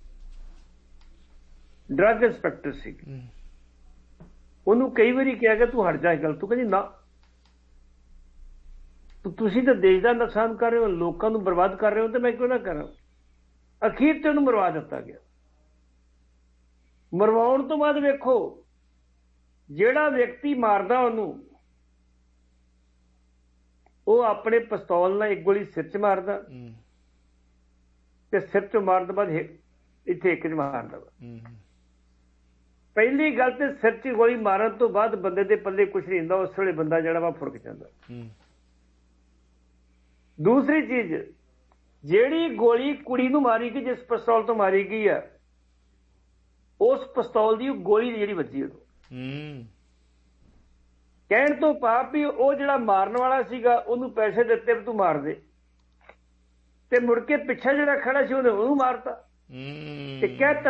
ਡਰੱਗ ਇੰਸਪੈਕਟਰ ਸੀ। ਉਹਨੂੰ ਕਈ ਵਾਰੀ ਕਿਹਾ ਕਿ ਤੂੰ ਹਟ ਜਾ ਇਹ ਗੱਲ, ਤੂੰ ਕਹਿੰਦੀ ਨਾ, ਤੁਸੀਂ ਤਾਂ ਦੇਸ਼ ਦਾ ਨੁਕਸਾਨ ਕਰ ਰਹੇ ਹੋ, ਲੋਕਾਂ ਨੂੰ ਬਰਬਾਦ ਕਰ ਰਹੇ ਹੋ, ਤੇ ਮੈਂ ਕਿਉਂ ਨਾ ਕਰਾਂ। ਅਖੀਰ ਤੇ ਉਹਨੂੰ ਮਰਵਾ ਦਿੱਤਾ ਗਿਆ। ਮਰਵਾਉਣ ਤੋਂ ਬਾਅਦ ਵੇਖੋ ਜਿਹੜਾ ਵਿਅਕਤੀ ਮਾਰਦਾ ਉਹਨੂੰ, ਉਹ ਆਪਣੇ ਪਿਸਤੌਲ ਨਾਲ ਇੱਕ ਗੋਲੀ ਸਿਰ 'ਚ ਮਾਰਦਾ ਤੇ ਸਿਰ 'ਚੋਂ ਮਾਰਨ ਤੋਂ ਬਾਅਦ ਇੱਥੇ ਇੱਕ 'ਚ ਮਾਰਦਾ। ਪਹਿਲੀ ਗੱਲ ਤੇ ਸਿਰ 'ਚ ਗੋਲੀ ਮਾਰਨ ਤੋਂ ਬਾਅਦ ਬੰਦੇ ਦੇ ਪੱਲੇ ਕੁਛ ਨਹੀਂ ਹੁੰਦਾ, ਉਸ ਵੇਲੇ ਬੰਦਾ ਜਿਹੜਾ ਵਾ ਫੁਰਕ ਜਾਂਦਾ। ਦੂਸਰੀ ਚੀਜ਼, ਜਿਹੜੀ ਗੋਲੀ ਕੁੜੀ ਨੂੰ ਮਾਰੀ ਗਈ, ਜਿਸ ਪਿਸਤੌਲ ਤੋਂ ਮਾਰੀ ਗਈ ਹੈ, ਉਸ ਪਿਸਤੌਲ ਦੀ ਗੋਲੀ ਜਿਹੜੀ ਵੱਜੀ ਉਦੋਂ, ਕਹਿਣ ਤੋਂ ਭਾਵ ਵੀ ਉਹ ਜਿਹੜਾ ਮਾਰਨ ਵਾਲਾ ਸੀਗਾ ਉਹਨੂੰ ਪੈਸੇ ਦਿੱਤੇ ਤੂੰ ਮਾਰ ਦੇ, ਤੇ ਮੁੜ ਕੇ ਪਿੱਛੇ ਜਿਹੜਾ ਖੜਾ ਸੀ ਉਹਨੇ ਉਹਨੂੰ ਮਾਰਤਾ ਤੇ ਕਹਿਤਾ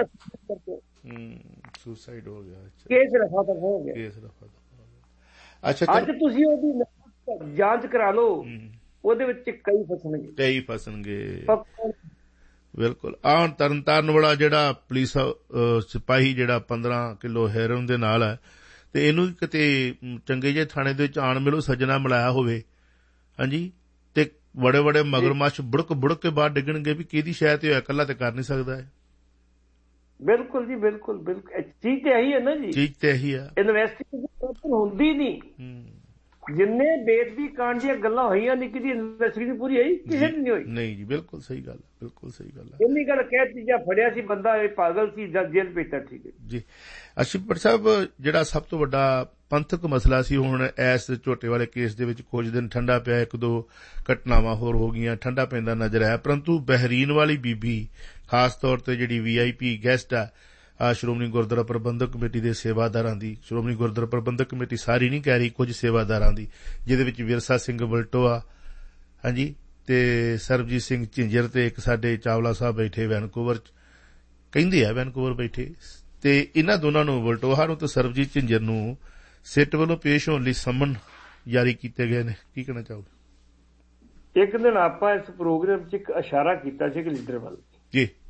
ਸੁਸਾਈਡ ਹੋ ਗਿਆ, ਕੇਸ ਰਫਾ ਦਫਾ ਹੋ ਗਿਆ। ਕੇਸ ਰਫਾ ਦਫਾ। ਅੱਛਾ, ਅੱਜ ਤੁਸੀਂ ਉਹਦੀ ਜਾਂਚ ਕਰਾ ਲਓ, ਉਹਦੇ ਵਿੱਚ ਕਈ ਫਸਣਗੇ ਕਈ ਫਸਣਗੇ ਬਿਲਕੁਲ। ਆਹ ਤਰਨਤਾਰਨ ਵਾਲਾ ਜਿਹੜਾ ਪੁਲਿਸ ਸਿਪਾਹੀ ਜਿਹੜਾ ਪੰਦਰਾਂ ਕਿਲੋ ਹੈਰੋਇਨ ਦੇ ਨਾਲ ਹੈ, ਤੇ ਇਹਨੂੰ ਕਿਤੇ ਚੰਗੇ ਜਿਹੇ ਥਾਣੇ ਦੇ ਵਿੱਚ ਆਣ ਮਿਲੋ ਸੱਜਣਾ ਮਿਲਾਇਆ ਹੋਵੇ, ਹਾਂਜੀ, ਤੇ ਬੜੇ ਬੜੇ ਮਗਰਮੱਛ ਬੁੜਕ ਬੁੜਕ ਕੇ ਬਾਹਰ ਡਿੱਗਣਗੇ ਵੀ ਕਿਹਦੀ ਸ਼ਾਇਦ ਇਹ ਇਕੱਲਾ ਤੇ ਕਰ ਨਹੀਂ ਸਕਦਾ ਹੈ। ਬਿਲਕੁਲ ਜੀ, ਬਿਲਕੁਲ ਬਿਲਕੁਲ। ਚੀਜ਼ ਤੇ ਇਹੀ ਹੈ ਨਾ ਜੀ, ਚੀਜ਼ ਤੇ ਇਹੀ ਹੈ। ਇਨਵੈਸਟੀਗੇਸ਼ਨ ਹੁੰਦੀ ਨਹੀਂ। ਜਿੰਨੇ ਬੇਦਬੀ ਕਾਂਡ ਦੀਆਂ ਗੱਲਾਂ ਹੋਈਆਂ ਨੇ, ਕਿਹਦੀ ਇਨਵੈਸਟੀਗੇਸ਼ਨ ਪੂਰੀ ਹੋਈ? ਕਿਸੇ ਦੀ ਨਹੀਂ ਹੋਈ। ਨਹੀਂ ਜੀ, ਬਿਲਕੁਲ ਸਹੀ ਗੱਲ, ਬਿਲਕੁਲ ਸਹੀ ਗੱਲ ਹੈ। ਇੰਨੀ ਗੱਲ ਕਹਿ ਦਿੱਤੀ, ਜਾਂ ਫੜਿਆ ਸੀ ਬੰਦਾ ਇਹ ਪਾਗਲ ਸੀ ਜਾਂ ਜੇਲ੍ਹ ਭੇਜਤਾ, ਠੀਕ ਹੈ ਜੀ। ਅਸ਼ੀਪ ਭੱਟ ਸਾਹਿਬ, ਜਿਹੜਾ ਸਭ ਤੋਂ ਵੱਡਾ ਪੰਥਕ ਮਸਲਾ ਸੀ, ਹੁਣ ਇਸ ਝੋਟੇ ਵਾਲੇ ਕੇਸ ਦੇ ਵਿੱਚ ਕੁਝ ਦਿਨ ਠੰਡਾ ਪਿਆ, ਇੱਕ ਦੋ ਘਟਨਾਵਾਂ ਹੋਰ ਹੋ ਗਈਆਂ, ਠੰਡਾ ਪੈਂਦਾ ਨਜ਼ਰ ਆਇਆ, ਪਰੰਤੂ ਬਹਿਰੀਨ ਵਾਲੀ ਬੀਬੀ ਖਾਸ ਤੌਰ ਤੇ ਜਿਹੜੀ ਵੀ ਆਈ ਪੀ ਗੈਸਟ ਆ ਸ਼੍ਰੋਮਣੀ ਗੁਰਦੁਆਰਾ ਪ੍ਰਬੰਧਕ ਕਮੇਟੀ ਦੇ ਸੇਵਾਦਾਰਾਂ ਦੀ, ਸ਼੍ਰੋਮਣੀ ਗੁਰਦੁਆਰਾ ਪ੍ਰਬੰਧਕ ਕਮੇਟੀ ਸਾਰੀ ਨਹੀਂ ਕਹਿ ਰਹੀ, ਕੁਝ ਸੇਵਾਦਾਰਾਂ ਦੀ, ਜਿਹਦੇ ਵਿੱਚ ਵਿਰਸਾ ਸਿੰਘ ਵਲਟੋਆ, ਹਾਂਜੀ, ਤੇ ਸਰਬਜੀਤ ਸਿੰਘ ਝਿੰਜਰ, ਤੇ ਇੱਕ ਸਾਡੇ ਚਾਵਲਾ ਸਾਹਿਬ ਬੈਠੇ ਵੈਨਕੂਵਰ, ਕਹਿੰਦੇ ਆ ਵੈਨਕੂਵਰ ਬੈਠੇ, ਤੇ ਇਹਨਾਂ ਦੋਨਾਂ ਨੂੰ, ਵਲਟੋਹਾ ਨੂੰ ਤੇ ਸਰਬਜੀਤ ਝਿੰਜਰ ਨੂੰ ਸਿੱਟ ਵੱਲੋਂ ਪੇਸ਼ ਹੋਣ ਲਈ ਸੰਮਨ ਜਾਰੀ ਕੀਤੇ ਗਏ ਨੇ। ਕੀ ਕਹਿਣਾ ਚਾਹੋਗੇ? ਇੱਕ ਦਿਨ ਆਪਾਂ ਇਸ ਪ੍ਰੋਗਰਾਮ 'ਚ ਇੱਕ ਇਸ਼ਾਰਾ ਕੀਤਾ ਸੀ ਇੱਕ ਲੀਡਰ ਵੱਲ, ਜੀ,